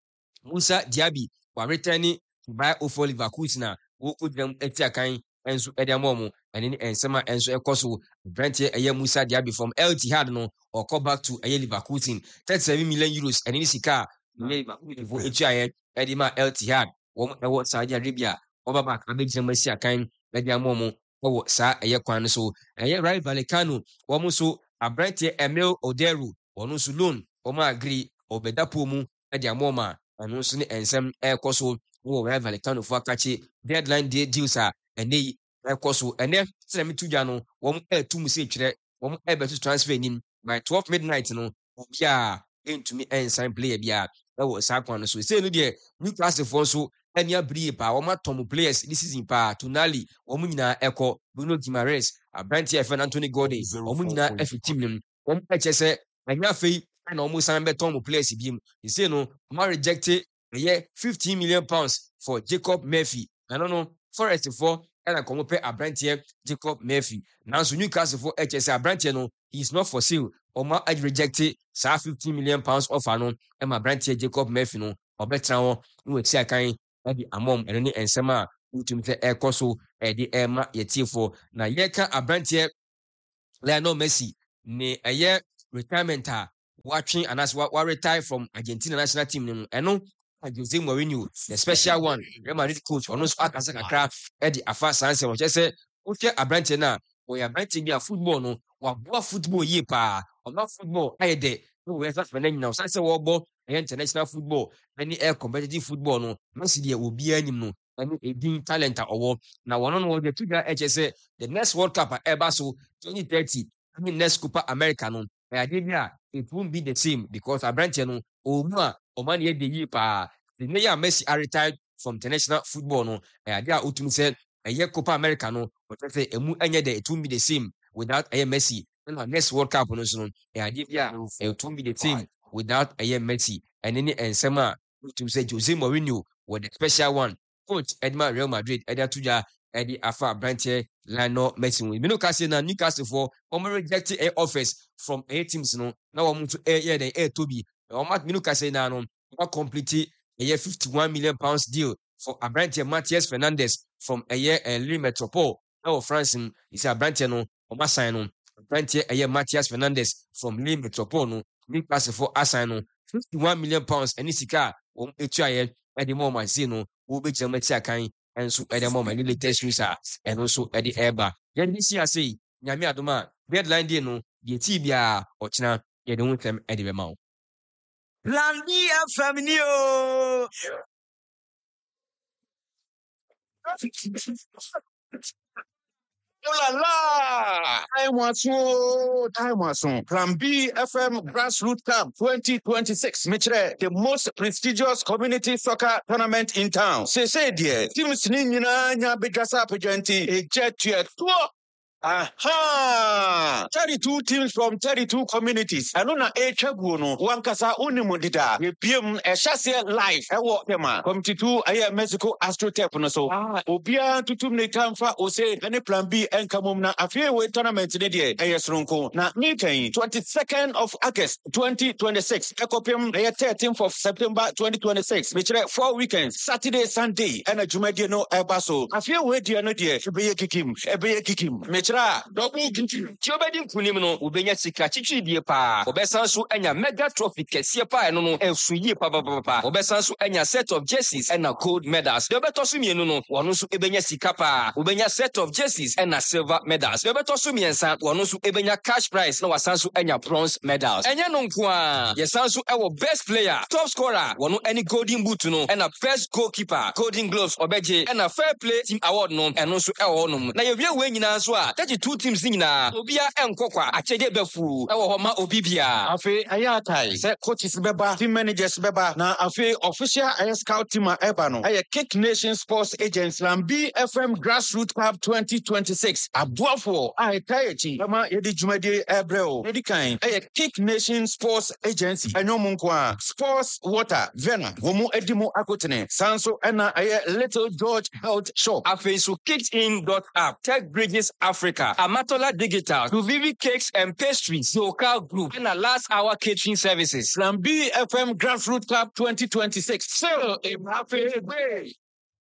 Musa Diaby wɔaretɛne Bayer Leverkusen a wɔkɔgyam asi akan ɛnso ɛde ama wɔn ɛne ne nsɛm a ɛnso ɛkɔ so Abranteɛ ɛyɛ Musa Diaby from El Ittihad no ɔkɔ back to ɛyɛ Leverkusen 37 million euros ɛne ne sika a Leverkusen ɛtuaeɛ ɛde ma El Ittihad wɔn ɛwɔ Saudi Arabia wɔba back abɛgyina mu asi akan ɛde ama wɔn ɛwɔ saa ɛyɛ kwan no so ɛyɛ Rayo Vallecano wɔn nso Abranteɛ Emil Odero wɔn nso loan wɔn agree ɔbɛda po mu ɛde ama wɔn a ɛno nso ne nsɛm ɛrekɔ so wɔ Rayo Vallecano fo akakye deadline day deals a ɛnɛ yi ɛrekɔ so ɛnɛ sɛ metu dwa no wɔn ɛretu mu sɛ twerɛ wɔn ɛrebɛto transfer anim by 12 midnight no obi a ɛntumi ɛnsan player bi a ɛwɔ saa kwan no so sɛ no deɛ Newcastle fo nso ɛni abiri paa wɔn atɔm players this season paa Tonali wɔn nyinaa ɛkɔ Bruno Guimaraes Abranteɛ ɛfɛ no Anthony Gordon wɔn nyinaa ɛfi team no mu wɔn ɛkyɛ sɛ ɛnyɛ afei ɛna wɔn san bɛtɔn mo players bi mu sɛ no wɔn rejecte ɛyɛ 15 million pounds for Jacob Murphy ɛno no Forest fo ɛna kɔn pɛ Abranteɛ Jacob Murphy nanso Newcastle fo ɛkyɛ sɛ Abranteɛ no he is not for sale wɔn rejecte saa 15 million pounds offer no ɛma Abranteɛ Jacob Murphy no ɔbɛtena hɔ na wɔati akan ɛde amom ɛno ne nsɛm a wotum sɛ ɛkɔ so ɛde ɛma yɛtiefo na yɛka Abranteɛ Lionel Messi ne ɛyɛ retirement a watwe anaasɛ wa retire from Argentina national team no ɛno Jose Mourinho the special one Real Madrid coach ɔno nso akasa kakra ɛde afa saa nsɛm ɔkyɛ sɛ wohwɛ aberanteɛ no a ɔyɛ aberanteɛ bi a football no waboa football yie paa ɔma football ayɛ dɛ na wɔyɛ sa fɛ no nyina ɔsan sɛ wɔbɔ ɛyɛ international football ɛne ɛyɛ competitive football no Messi deɛ obiara anim no ɛne ɛdin talent a ɔwɔ na wɔno no wɔde to dwa ɛkyɛ sɛ the next World Cup a ɛba so 2030 I mean next Copa America no ɛyɛ bi a it won't be the same because aberanteɛ no ɔmu a ɔma no yɛde yie paa the ne yɛ a Messi are retired from international football no ɛyɛ a wotumi sɛ ɛyɛ Copa America no wɔkyɛ sɛ ɛmu ɛnyɛ dɛ it won't be the same without ɛyɛ Messi ɛna next World Cup no so no ɛyɛ bi a it won't be the same without ɛyɛ Messi ɛne ne nsɛm a wotumi sɛ Jose Mourinho wɔ the special one coach Edma Real Madrid ɛde ato dwa ɛde afa aberanteɛ Lionel Messi wo mino ka sɛ na Newcastle for wɔn reject a offers from a teams no na wɔn nso ɛyɛ dɛ ɛɛtɔ bi wɔn mino ka sɛ na no wɔn complete ɛyɛ £51 million deal for aberanteɛ Matthias Fernandes from ɛyɛ Lille Metropole ɛwɔ France no isi aberanteɛ no wɔn asan no aberanteɛ ɛyɛ Matthias Fernandes from Lille Metropole no Newcastle for asan no £51 million ɛne sika a wɔn etu ayɛ ɛde mo ɔmo ase no wɔbɛgyina mo ati akan ɛnso ɛde mo ɔmo latest news a ɛno nso ɛde ɛɛba yɛde si ase yi nyame adom a deadline day no deɛ tii biara ɔkyena yɛde ho ntɛm ɛde bɛma wo Plan B FM ni o. Oh la la! Time was on. Plan B FM Grassroots Cup 2026. Mitre, the most prestigious community soccer tournament in town. Say dear, teams ni nyina nya bejasa pejenti e jet to Aha! 32 teams from 32 communities. I know na Echagu no. Wankasa unimundida. Yebiem Eshase live. Ewo tema. Committee 2 aye Mexico Astrotep no so. Obia tutum ne kamfa ose ene plan B enkamum na afewe tournament ne de ayesronko. Na meeting 22nd of August 2026. Ekopim aye 13th of September 2026. Michire 4 weekends. Saturday, Sunday. Ena jumadi no ebaso. Afewe dia no de ebeye kikim. Double Ginty. Tiobedi Kunim no, Ubenya Sika Chichi pa. Obesansu enya mega trophy kesia pa eno no ensuyi pa. Obesansu enya set of jerseys and a gold medals. The Betosu mienu no, wanusu ebenya sika pa. Ubenya set of jerseys and a silver medals. The Betosu miensa, wanusu ebenya cash prize no wasansu enya bronze medals. Enya nonkwa, yesansu ewo best player, top scorer, wanu any golden boot no, and a best goalkeeper, golden gloves obeje, and a fair play team award no, and also ewo no. Na yevye wenyina so a 32 teams nyina obia enkokwa achede befu ewo homa obibia afi ayatai se coaches beba team managers beba na afi official scout team eba no aye Kick Nation Sports Agents Plan B FM Grassroots Cup 2026 abuafo aitayechi ama yedi jumadi ebreo yedi kan aye Kick Nation Sports Agency enyomunkwa Sports Water Vena womu edimu akotene sanso ena aye Little George Health Shop afi so kicked-in.app Tech Bridges Africa Amatola Digital, Vivi Cakes and Pastries, Local Group, and a last hour catering services. Plan B FM Grassroots Club 2026. Still a happy day.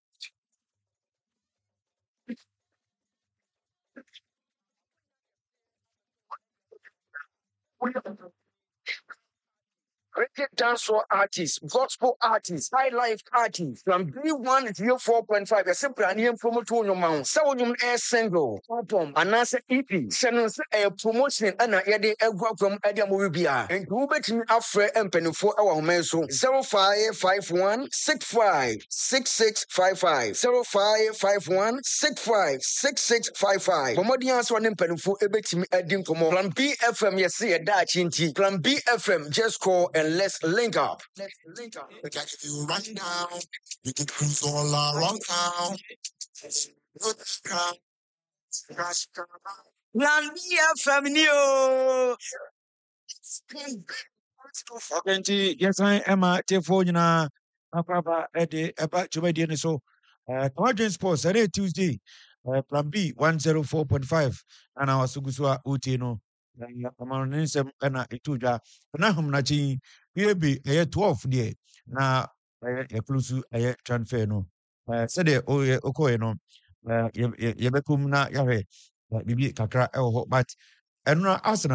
Reggae dancehall artists, gospel artists, high life artists from B104.5. A simple and even promote your mount. So you air single, album, and answer EP. Send a promotion and a yadi egg from Edia Mubia. And you bet me after and for our menso 0551 65 6655 0551 65 6655. Pomodians one in Penfo ebet me edim komo. Plan B FM yes see a dachinti. Plan B FM just call and let's link up. We can give you run down. We can cruise all around town. Plan B FM new. Plenty, yes, I am a telephone na papa at the about Jumadian so. Commercial Sports Saturday Tuesday. Plan B 104.5 and our Suguswa Utino. Amanism kana ituja na humnachi yebi 12 die na eklusu transfer no sede okoye no yebekum na yahe bibi kakra ewo but enuna Arsenal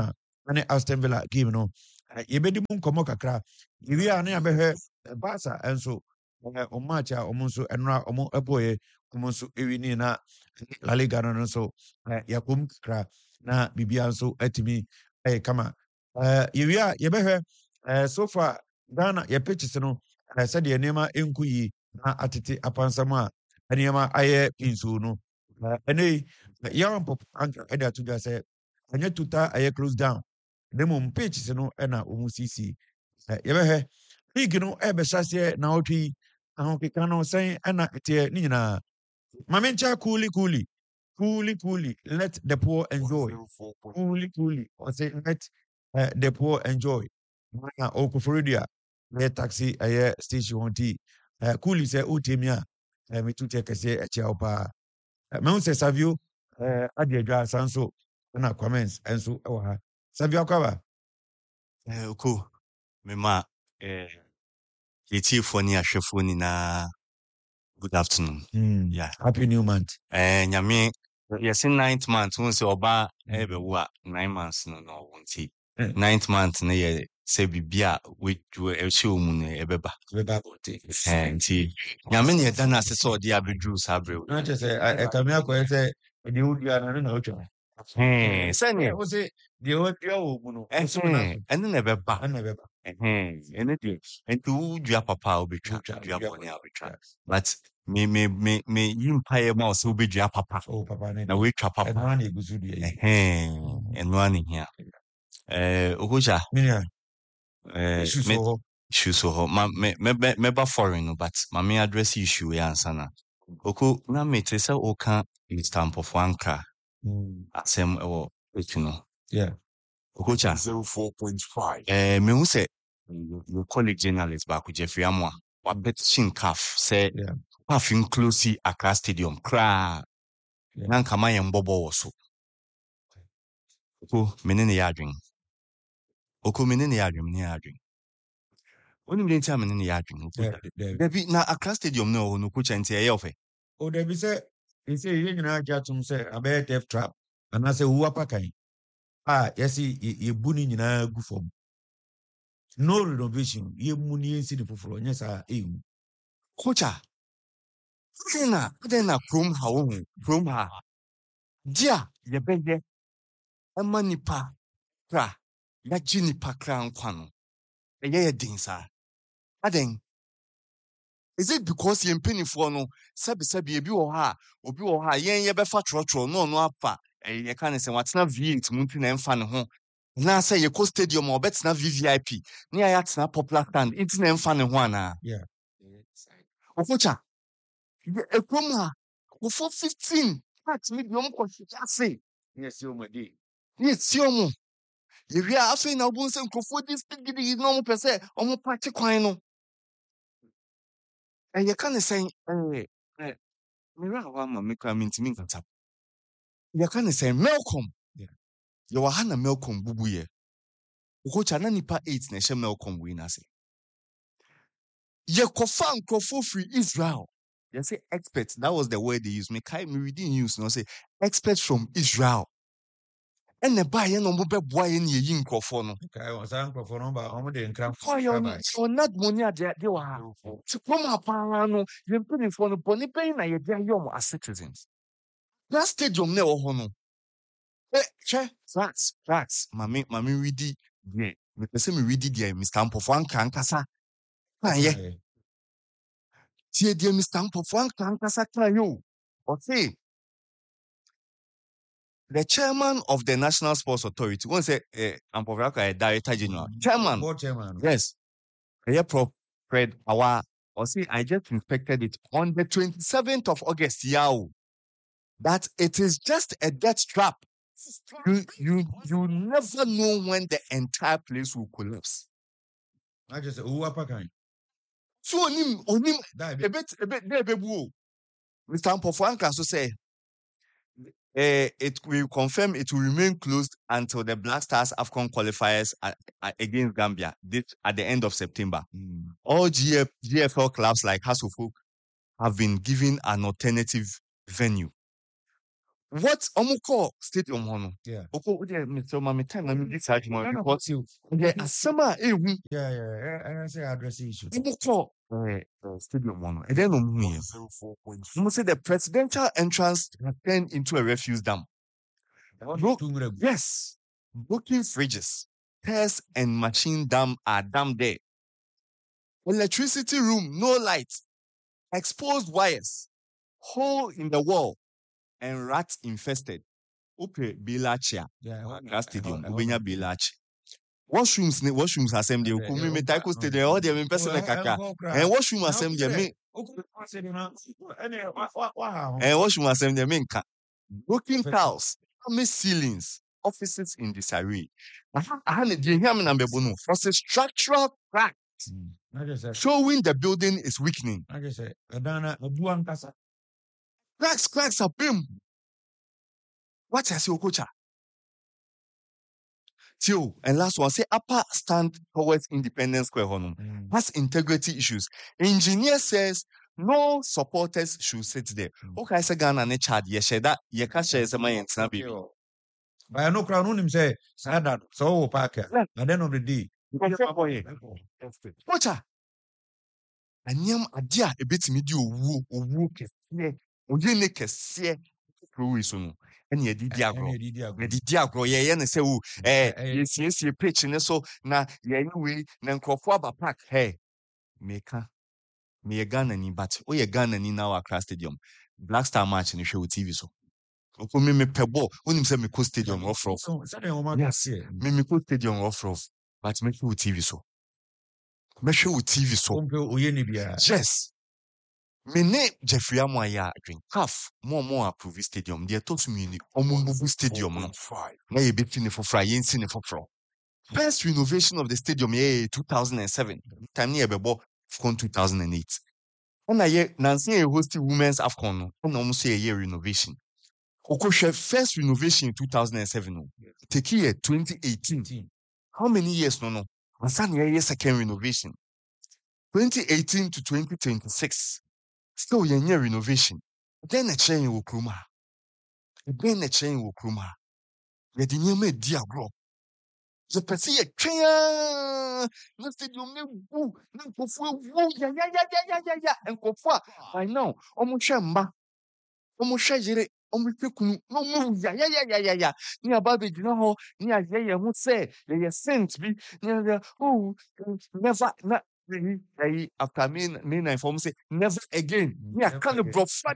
ane Aston Villa game no yebedi mu nkomo kakra yewi a na yabehwe Barca enso o match a omo nso enra omo eboye omo nso ewini na La Liga no nso yakom kakra na bibia nso atimi kama yewi a yebehwe so far Ghana ye pitches no said the enema enku yi na atete apansam a enema aye pinso no ene yawan pop anka eda to just say anya tuta aye close down dem pitches no na omu sisi yebehwe league no be hyase na otwi ahokeka no sen na ete ni nyina mamencha coolly let the poor enjoy coolly or say let the poor enjoy na okuforidia na taxi aye station honti coolly say utemi a me tutu kese eche opa me un se Savio ade adwa sanso na comments enso e ha Savio kwaba Uko mema yetiefo ni ahwefo ni na good afternoon. Yeah. Happy new month. Nyame yes in 9th month won say oba ebe wo a 9 months no wonti. 9th month na ye say bibia we ehye omu na ebeba. Beba bote. Nti nyame ne da na asese odi abedru sabre. Na che say e kame akọ say the old na na otwa. Sani o say the old omu no. Ene na ebeba. Na ebeba. Ene de enti dua papa obetwa dua boni obetwa. But me yimpaye ma so obedua papa. Oh papa ne. Na we twa papa. Eno na egusu de. Eno ani hia. Ogoja. Minia. Issue so ho. Meba foreign no, but me address issue ya ansana. Oko na me te say oka Mr. Mpofo Anka. Asem ewo etuno. Yeah. Ogoja 04.5. Me hu say your colleague journalist back Jeffrey Amwa wa petition CAF say CAF inclusive Accra Stadium kra na nka ma yem bobo wo so. Oko menene ya adwen. Oni mde ntia menene ya adwen. Debi na Accra Stadium no no ko chante e yofe. O debi say ye nyina jatum say abe death trap and say wu apakan. Yes ye buni nyina gu fom. No renovation ye muni ensi de foforo nya sa ehu. Kocha. Then prom ha wo hu. Prom ha. Dia ye beye. Ema nipa kra. Ya ji nipa kra nkwa no. Ye din sa. Aden. Is it because ye mpenifo no sabi ebi wo ha obi wo ha yen ye befa trotro no apa ye kan se watena V8 munti na emfa ne ho na say ye ko stadium obetena VVIP na ya tena popular stand inti na emfa ne ho ana Yeah. Ofocha ekrom ha go for 15 tax medium ko hwase Yes yo madi. si omo ye wi afi na obo nse nkofo dis gidi no mo pese omo party kwan no you can't say, Mira, me coming to me. You can't say, Malcolm. You are Hannah Malcolm Bubuye. Which are nipa 8 nation Malcolm winners. You confirm for free Israel. You say experts. That was the word they used. Me reading news. No say experts from Israel. And the buy no mobile boy in ye yin crofon. Okay, was uncle for number how de nkram. So not money at the to come up no you put in for the bonny pay na ye dia yom as citizens. That stadium ne wo no. Facts. Mami ready there. Me pese me ready there Mr. Mpofo Anka ankasa. Kan ye. Tie there Mr. Mpofo Anka ankasa kan yo. O say the chairman of the National Sports Authority, one say Mpofo Anka director general. Chairman. Board chairman. Yes. Prof Fred Awa. Or say I just inspected it on the 27th of August. Yao. That it is just a death trap. You never know when the entire place will collapse. I just say who apakan. So onim a bit Mr. Mpofo Anka so say it will confirm it will remain closed until the Black Stars AFCON qualifiers against Gambia at the end of September. All GFL clubs like Hasselhoff have been given an alternative venue. what Omuko stadium hono. Yeah. Oko ude Mr. Mami time and this argument No, no, because you. the asama ehu Yeah. I say address issue. Omuko stadium hono. And then Omu say the presidential entrance has turned into a refuse dump. Broke, yes, broken fridges, test and machine dam are damned there. Electricity room, no light, exposed wires, hole in the wall, and rat infested. Ope Bilachia, Accra Stadium, Ubenya Bilachi. Washrooms assembly. Ukumi me taiko stadium. All the person like Accra. And washroom assembly me. And washroom assembly me nka. Broken tiles, damaged ceilings, offices in disarray. Do you hear me number one? Was a structural crack showing the building is weakening. Cracks are bim. What has your coach? Tio, and last one, say upper stand towards Independence Square Honum has integrity issues. Engineer says no supporters should sit there. Okay, say Ghana ne Chad, ye share that, ye can share some money and snap baby. But I know crown him say, Sada, so Parker. At the end of the day, Watcha. And yam adia a bit me do woo kesiye. Oye ne kesiye. Provision. And ye did diagro. Ye did diagro. Ye ne say who yes pitch ne so na ye anyway na nkrofo aba park hey meka me Ghana ni but o ye Ghana ni now Accra Stadium Black Star match ni hwe TV so oko me pebo onim say me ko stadium off yes me ko stadium off but me hwe TV so me hwe TV so yes me ne Jeffrey Amoya drink half more approve stadium they talk to me ni omumbu stadium no na ye beti ne fofra ye nsi ne fofro first renovation of the stadium 2007 time near bebo from 2008 and I Nancy hosted women's AFCON no and almost a year renovation Okoshe first renovation in 2007 no take year 2018 how many years no and san year second renovation 2018 to 2026 still year renovation then a chain will kruma ye di nyeme di agro the person ye twa no stadium ne bu na kofu wu ya and kofu I know omuhwe mba omuhwe yire omuhwe kunu no mu ya ni ababe di no ho ni aye ye hu say ye sent bi ni oh never na after me na inform say never again ni aka bro fat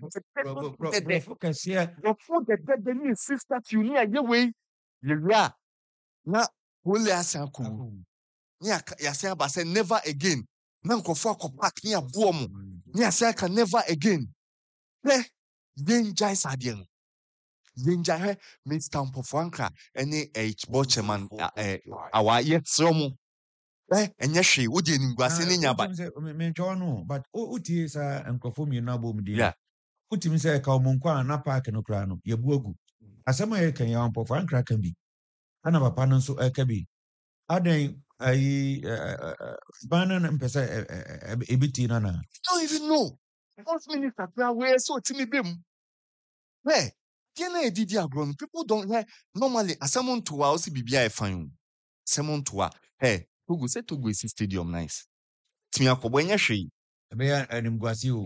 the ni sister you ni aye we ye wia na holy asanku ni yase aba say never again na nkofo akopak ni aboɔ mo ni yase aka never again danger sadie no danger he me stamp of Ankara any board chairman awa yetro mo enye hwe wo de nimguase ne nya ba me ntwa no but utie sa enkofo mi na bom di yeah utimi say ka omonkwa na park no kra no ye bu agu asema ye kan ya ompofo Ankara kan bi ana papa no nso eka bi aden ayi banana mpesa ebiti na don't even know first minister we so timi bem Tiena edidi agro people don't normally asemon to wa osi bibia e fan asemon to wa Togo say Togo is stadium nice timi akobo enye hwe be ya animguasi o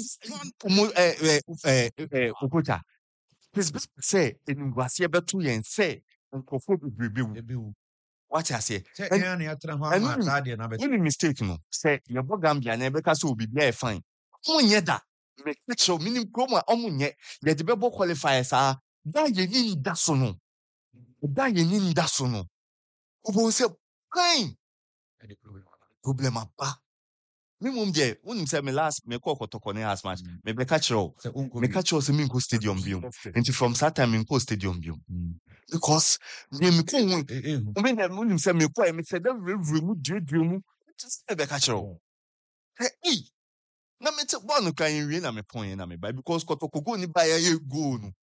okota please say animguasi betu yen say nkofo bebrebe what I say and ya tra ho ama de na be any mistake no say your Gambia na ebeka say obibia e fine onye da me catch minim kroma omunye ye de bebo qualifiers da ye ni da so no obo say kind problem apa me mum je unim say me last me call kotoko ne house match me be catch say me go stadium biom and from that time me go stadium biom because me ko unim say me ko me say that mu mu just be catch hey na me te ball no kan wie na me pon na me buy because kotoko go ni buy ye go no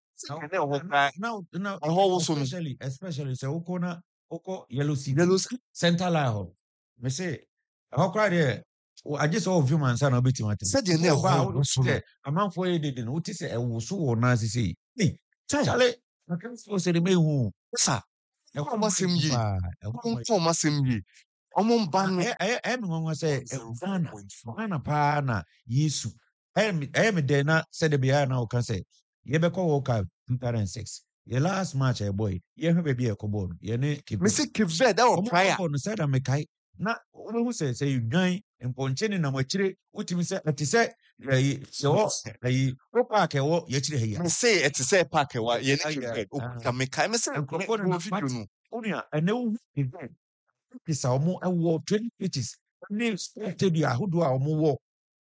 now especially say oko yellow sea center line me say how cry there I just saw view man sana obeti mate said you know amanfo ye dede no uti say e wo so wo na say hey Chale, I can't say the mehu. Sir, E Ọmọ asɛm yie. ko Ọmọ asɛm yie. Ọmọ mba no. me ngongo say Ghana pa na Yesu. Me de na said the bia na o kan say ye be ko World Cup 2006. Your last match boy, ye hwe be e ko ball. Ye ne keep. Me say Cape Verde that was prior. No said me kai. Na who say you dwan mponche ni na mwachire utimi say ati say so o park e wo ye chire he. Me say it is a pack wa ye ne Cape Verde. O ka me kai me say Nkrofo na video no. Onia ene wo event. Pisa omo ewo 20 pitches. Ne stadium ahodo a omo wo.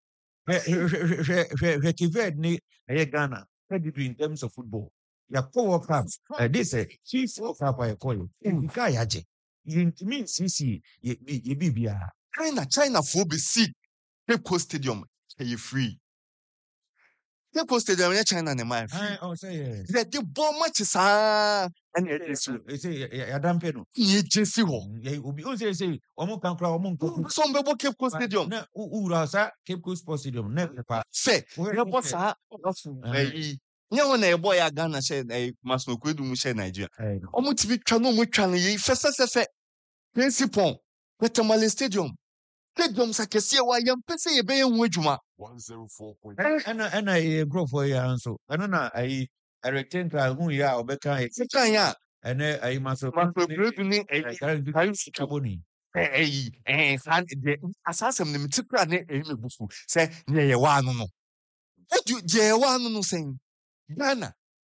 Kived ni Ghana. What did in terms of football? Ya World Cup. This chief World Cup I call it. Nka yaje. Yintimi sisi ye bibia. China for be see Cape Coast Stadium you free. Cape Coast Stadium in China ne my free. Oh say The bomb match is and it say ya dampe no. Ye jesi ho. Ye obi o say omo kan kra omo nko. Some be Cape Coast Stadium. Na ura sa Cape Coast Sports Stadium na pa. Say, ya boss ha. Nye ho na ebo ya Ghana she mas no kwedu mu she Nigeria. Omo tibi twa no mo twa no ye fese principal Petamale Stadium. Stadium sakese wa yam pese ye be hu adwuma. 104.5. Ana ye grow for ya anso. Ana na ai rectangle hu ya obeka e. Sekan ya. Ene ai maso. Bredu ni Kaboni. San de asasem ne mitikra ne me bufu. Say ne ye wa no. Edu je wa no sen. Ghana.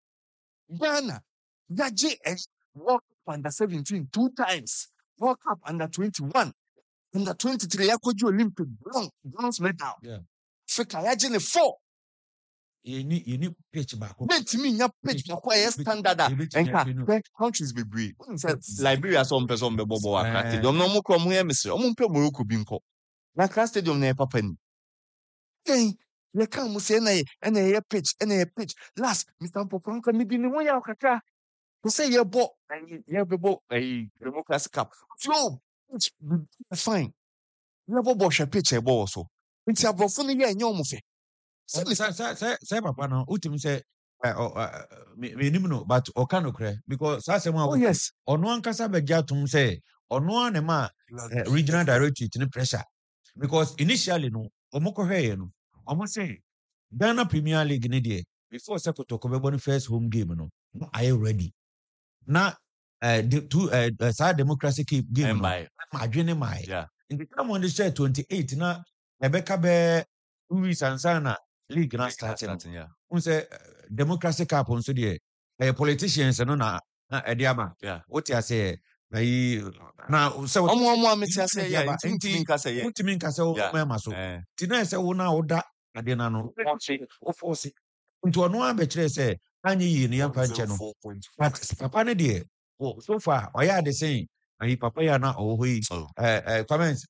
Yaje World Cup under 17 2 times. World Cup under 21. Under 23 yakoju Olympic bronze medal. Yeah. Africa yaje ne 4. Yeni pitch back. Bentimi nya pitch kwa ye standard enka countries be brave. Liberia some person be bobo wa stadium no mo kro mo ye misre. Omo mpe Morocco bi nko. Na Accra stadium na papa ni. Ye kan mo say na ye pitch last Mr. Poponko ni bi ni ho ya okaka. To say ye bo democracy cup. So fine. You bo hwe pitch e bo so. Nti abrofo no ye enye omofe. Say papa no utim say me nim no but okano kre because say Oh yes. Ono ankasa begya tum say ono ne ma regional directorate ni pressure because initially no omoko hwe no omo say Ghana Premier League ni de before say Kotoko be born first home game no are you ready na democracy game no adwene mai in the time on the share 28 na ebeka be weeks ansana league na starting yeah. Un say democracy cup on so there politicians no na ediama what you say na say omo ameti say yeah intimi nka say o mema so ti na say wo na oda ade na no o force nti ono abekire say anyi yi ne yamfa nche no but papa ne de so far oya de say ayi papa ya na o hoyi comments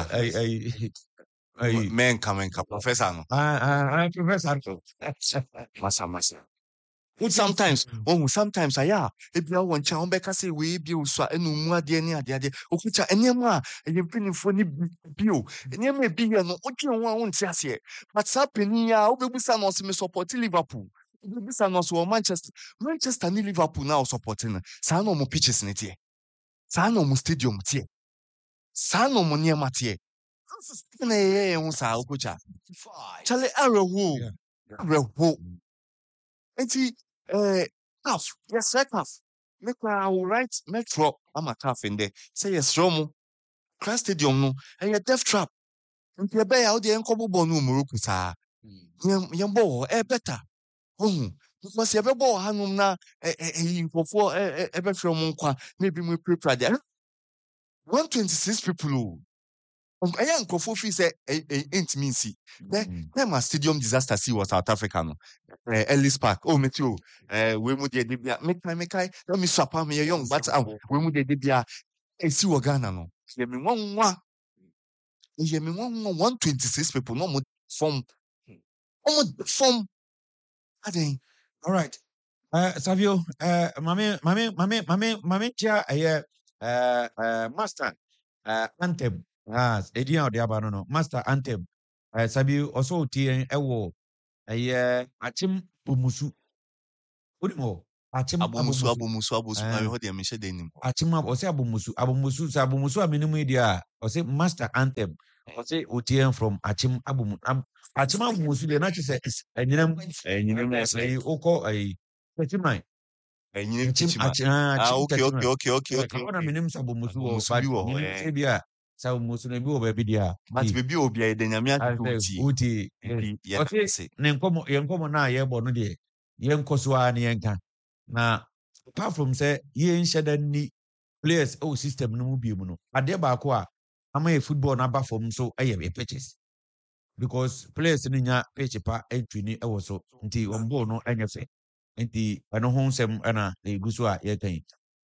men coming professor no professor masa sometimes aya ebia won cha on beka say we bi usua enu mu ade ni ade okucha enema eye pinifo ni bio enema bi ye no otwe won won ti ase but sapeni ya obebusa no me support Liverpool obebusa no so Manchester ni Liverpool na supporting sa no mo pitches ne tie sa no mo stadium tie sa no mo niema tie na ye hu sa okucha chale arewo enti tough yes tough make I will write metro am a tough in there say yes romo Accra stadium no and your death trap enti ebe ya odi enkobo bo no Morocco sa yem bo better because ebe bo hanum na nkofo ebe from nkwa na bi mu prepare there 126 people I nkofo fi say ain't mean see there my stadium disaster see was South Africa no Ellis Park meteo we mu de bia make let me swap am young but we mu de bia see wo Ghana no ye me nwa 126 people no mo from aden all right Savio mame tia master anthem edian ode aba no master anthem Savio also tie ewo achim omusu odimo Achim Abomusu, abomusu. I heard them say the name. Achim ose abomusu sa abomusu a minimum dia ose master anthem ose otien from achim achim abomusu de na che se enyinam say oko Pechiman. And you know, okay. Kakona minim sa abomusu wo Abomusu but bi wo, minim se bia sa abomusu na bi wo ba bi dia. But baby obi a den nyame atuti. Uti. Yeah, Okay. Ne nkomo na ye bo no de ye nkoso a ne yenka. Na apart from say ye nhyeda ni players o system no mu bi mu no. Ade ba ko a ama ye football na ba form so ye pitches. Because players ni nya pitch pa entry ni e wo so. Nti on ball no enye fe. Nti ano ho nsem ana e gu so a ye kan.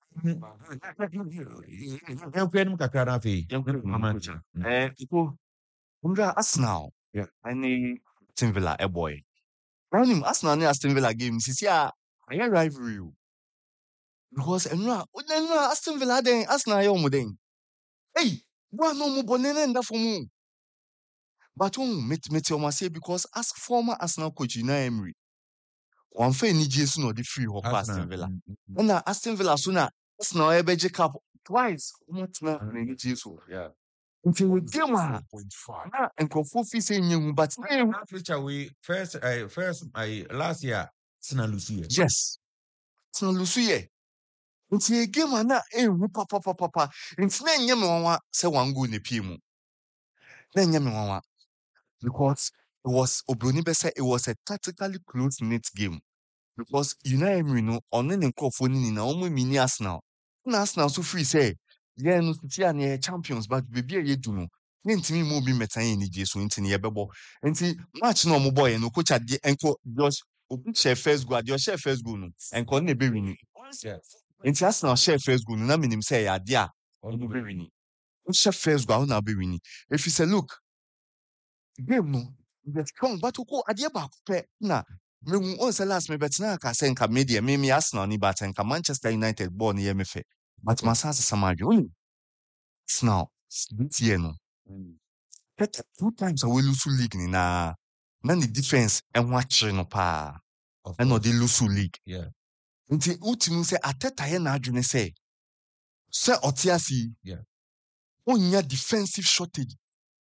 Yankuanim kakra na fe. People Umra Arsenal. Yeah. Any Aston Villa, a boy. Running Arsenal and Aston Villa games is yeah, I rivalry. Because Aston Villa then Arsenal yo then. Hey, boy no mo bonene nda for mu. But met you say because as former Arsenal coach Unai Emery, one fair ni Jesus no the free ho Aston Villa. And Aston Villa sooner Arsenal ebe cup twice. What na ni Jesus. Yeah. Until we game and nkrofo fi say nyehu but Feature we first last year Sina Lucia. yes. Sina Lucia. Until game na ehu papa. Until na nyame wanwa say one go ne pie mu. Na nyame wanwa because it was Obroni be say it was a tactically close knit game. Because Unai Emery no on ne nkrofo ni na omo mini Arsenal. Na Arsenal so free say yeah, no, see, champions, but baby, you do no. Ntimi mo bi metan ni Jesu ntini yebebo. Nti match no mo boy no coach ade enko just obi share first goal, ade share first goal no. Enko na be wini. Nti Arsenal share first goal no na minim say ade a ono be wini. O share first goal na be wini. If you say look, game no, the strong but ko ade ba pe na me on say last me betina ka say nka media me Arsenal ni but nka Manchester United ball ni ye me fe. But my sense is Samario. Now, this year, no. 2 times we lose league ni na the defense and watch no pa. And no the lose league. Yeah. Nti ultimu say Ateta ye na adwene say Otiasi. Yeah. Onya defensive shortage.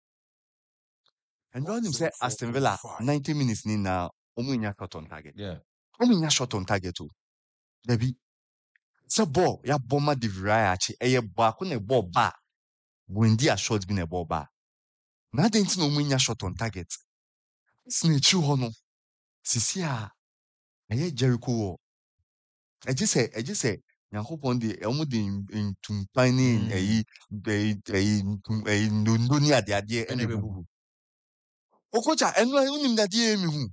And when him say Aston Villa 90 minutes ni na omunya shot on target. Yeah. Omunya shot on target too. Debi. Say ball ya bomber de Virayachi eye ball ko na ball ba. Wendy a shot bi na ball ba. Na den ti na omunya shot on target. Snitch ho no. Sisi a eye Jericho wo. Eje say Nyankopon de emu de ntumpan ni eyi ndondo ni ade ene bebu. Okocha enu unim da de emi hu.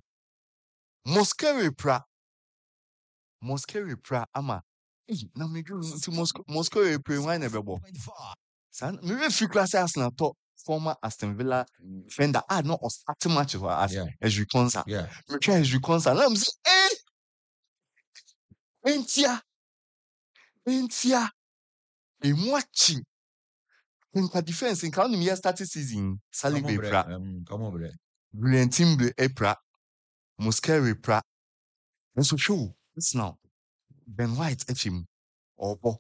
Moskere pra ama. Na me dwu nti Moskere pra wan na bebo. San me we free class Arsenal top former Aston Villa defender no start match as Reconsa. Yeah. Me try as Reconsa. Na me say Entia. Emwachi. Nka defense nka onim year starting season Saliba pra. Come over. Brilliant team pra. Moskere pra. And so show this now. Ben White FM obo.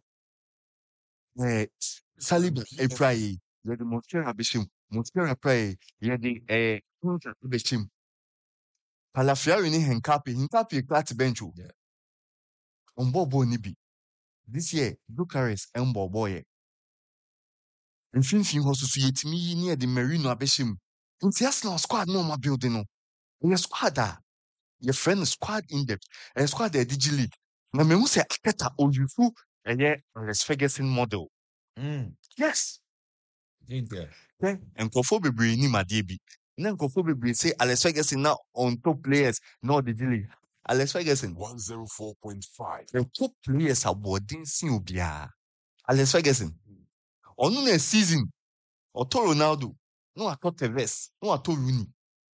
Saliba pra ye the Moskere abishim. Moskere pra ye the abishim. Palafiari ni Henkapi klat bencho. Yeah. Ombobo ni bi. This year, Bucharest and Boboye. And Finfin Hosu yetimi near the Merino Abeshim. In the Arsenal squad no more building no. Your squad your friend squad in depth. And squad the DG League. Na me say Aketa Ojufu and yeah, Alex Ferguson model. Yes. Yeah. And Kofo Bebre ni Madebi. Then Kofo Bebre say Alex Ferguson now on top players, no DG League. Alex Ferguson 104.5. the top players are boarding Sinubia. Alex Ferguson. On a season, or to Ronaldo, no ato Tevez, no ato Rooney.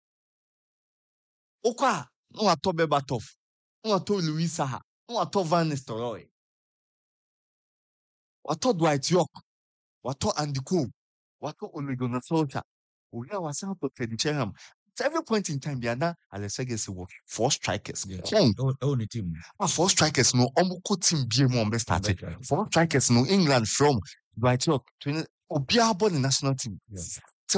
Oka, no ato Bebatov, no ato Luis Saha, no ato Van Nistelrooy. Wato Dwight York, wato Andy Cole, wato Ole Gunnar Solskjaer. We are was out of Teddy Cherham. at every point in time, Biana Alex Ferguson was 4 strikers. Yeah. Strong. Oh, the team. 4 strikers no Omuko team BM started. 4 strikers no England from Dwight York to Obiabo the national team. Yeah.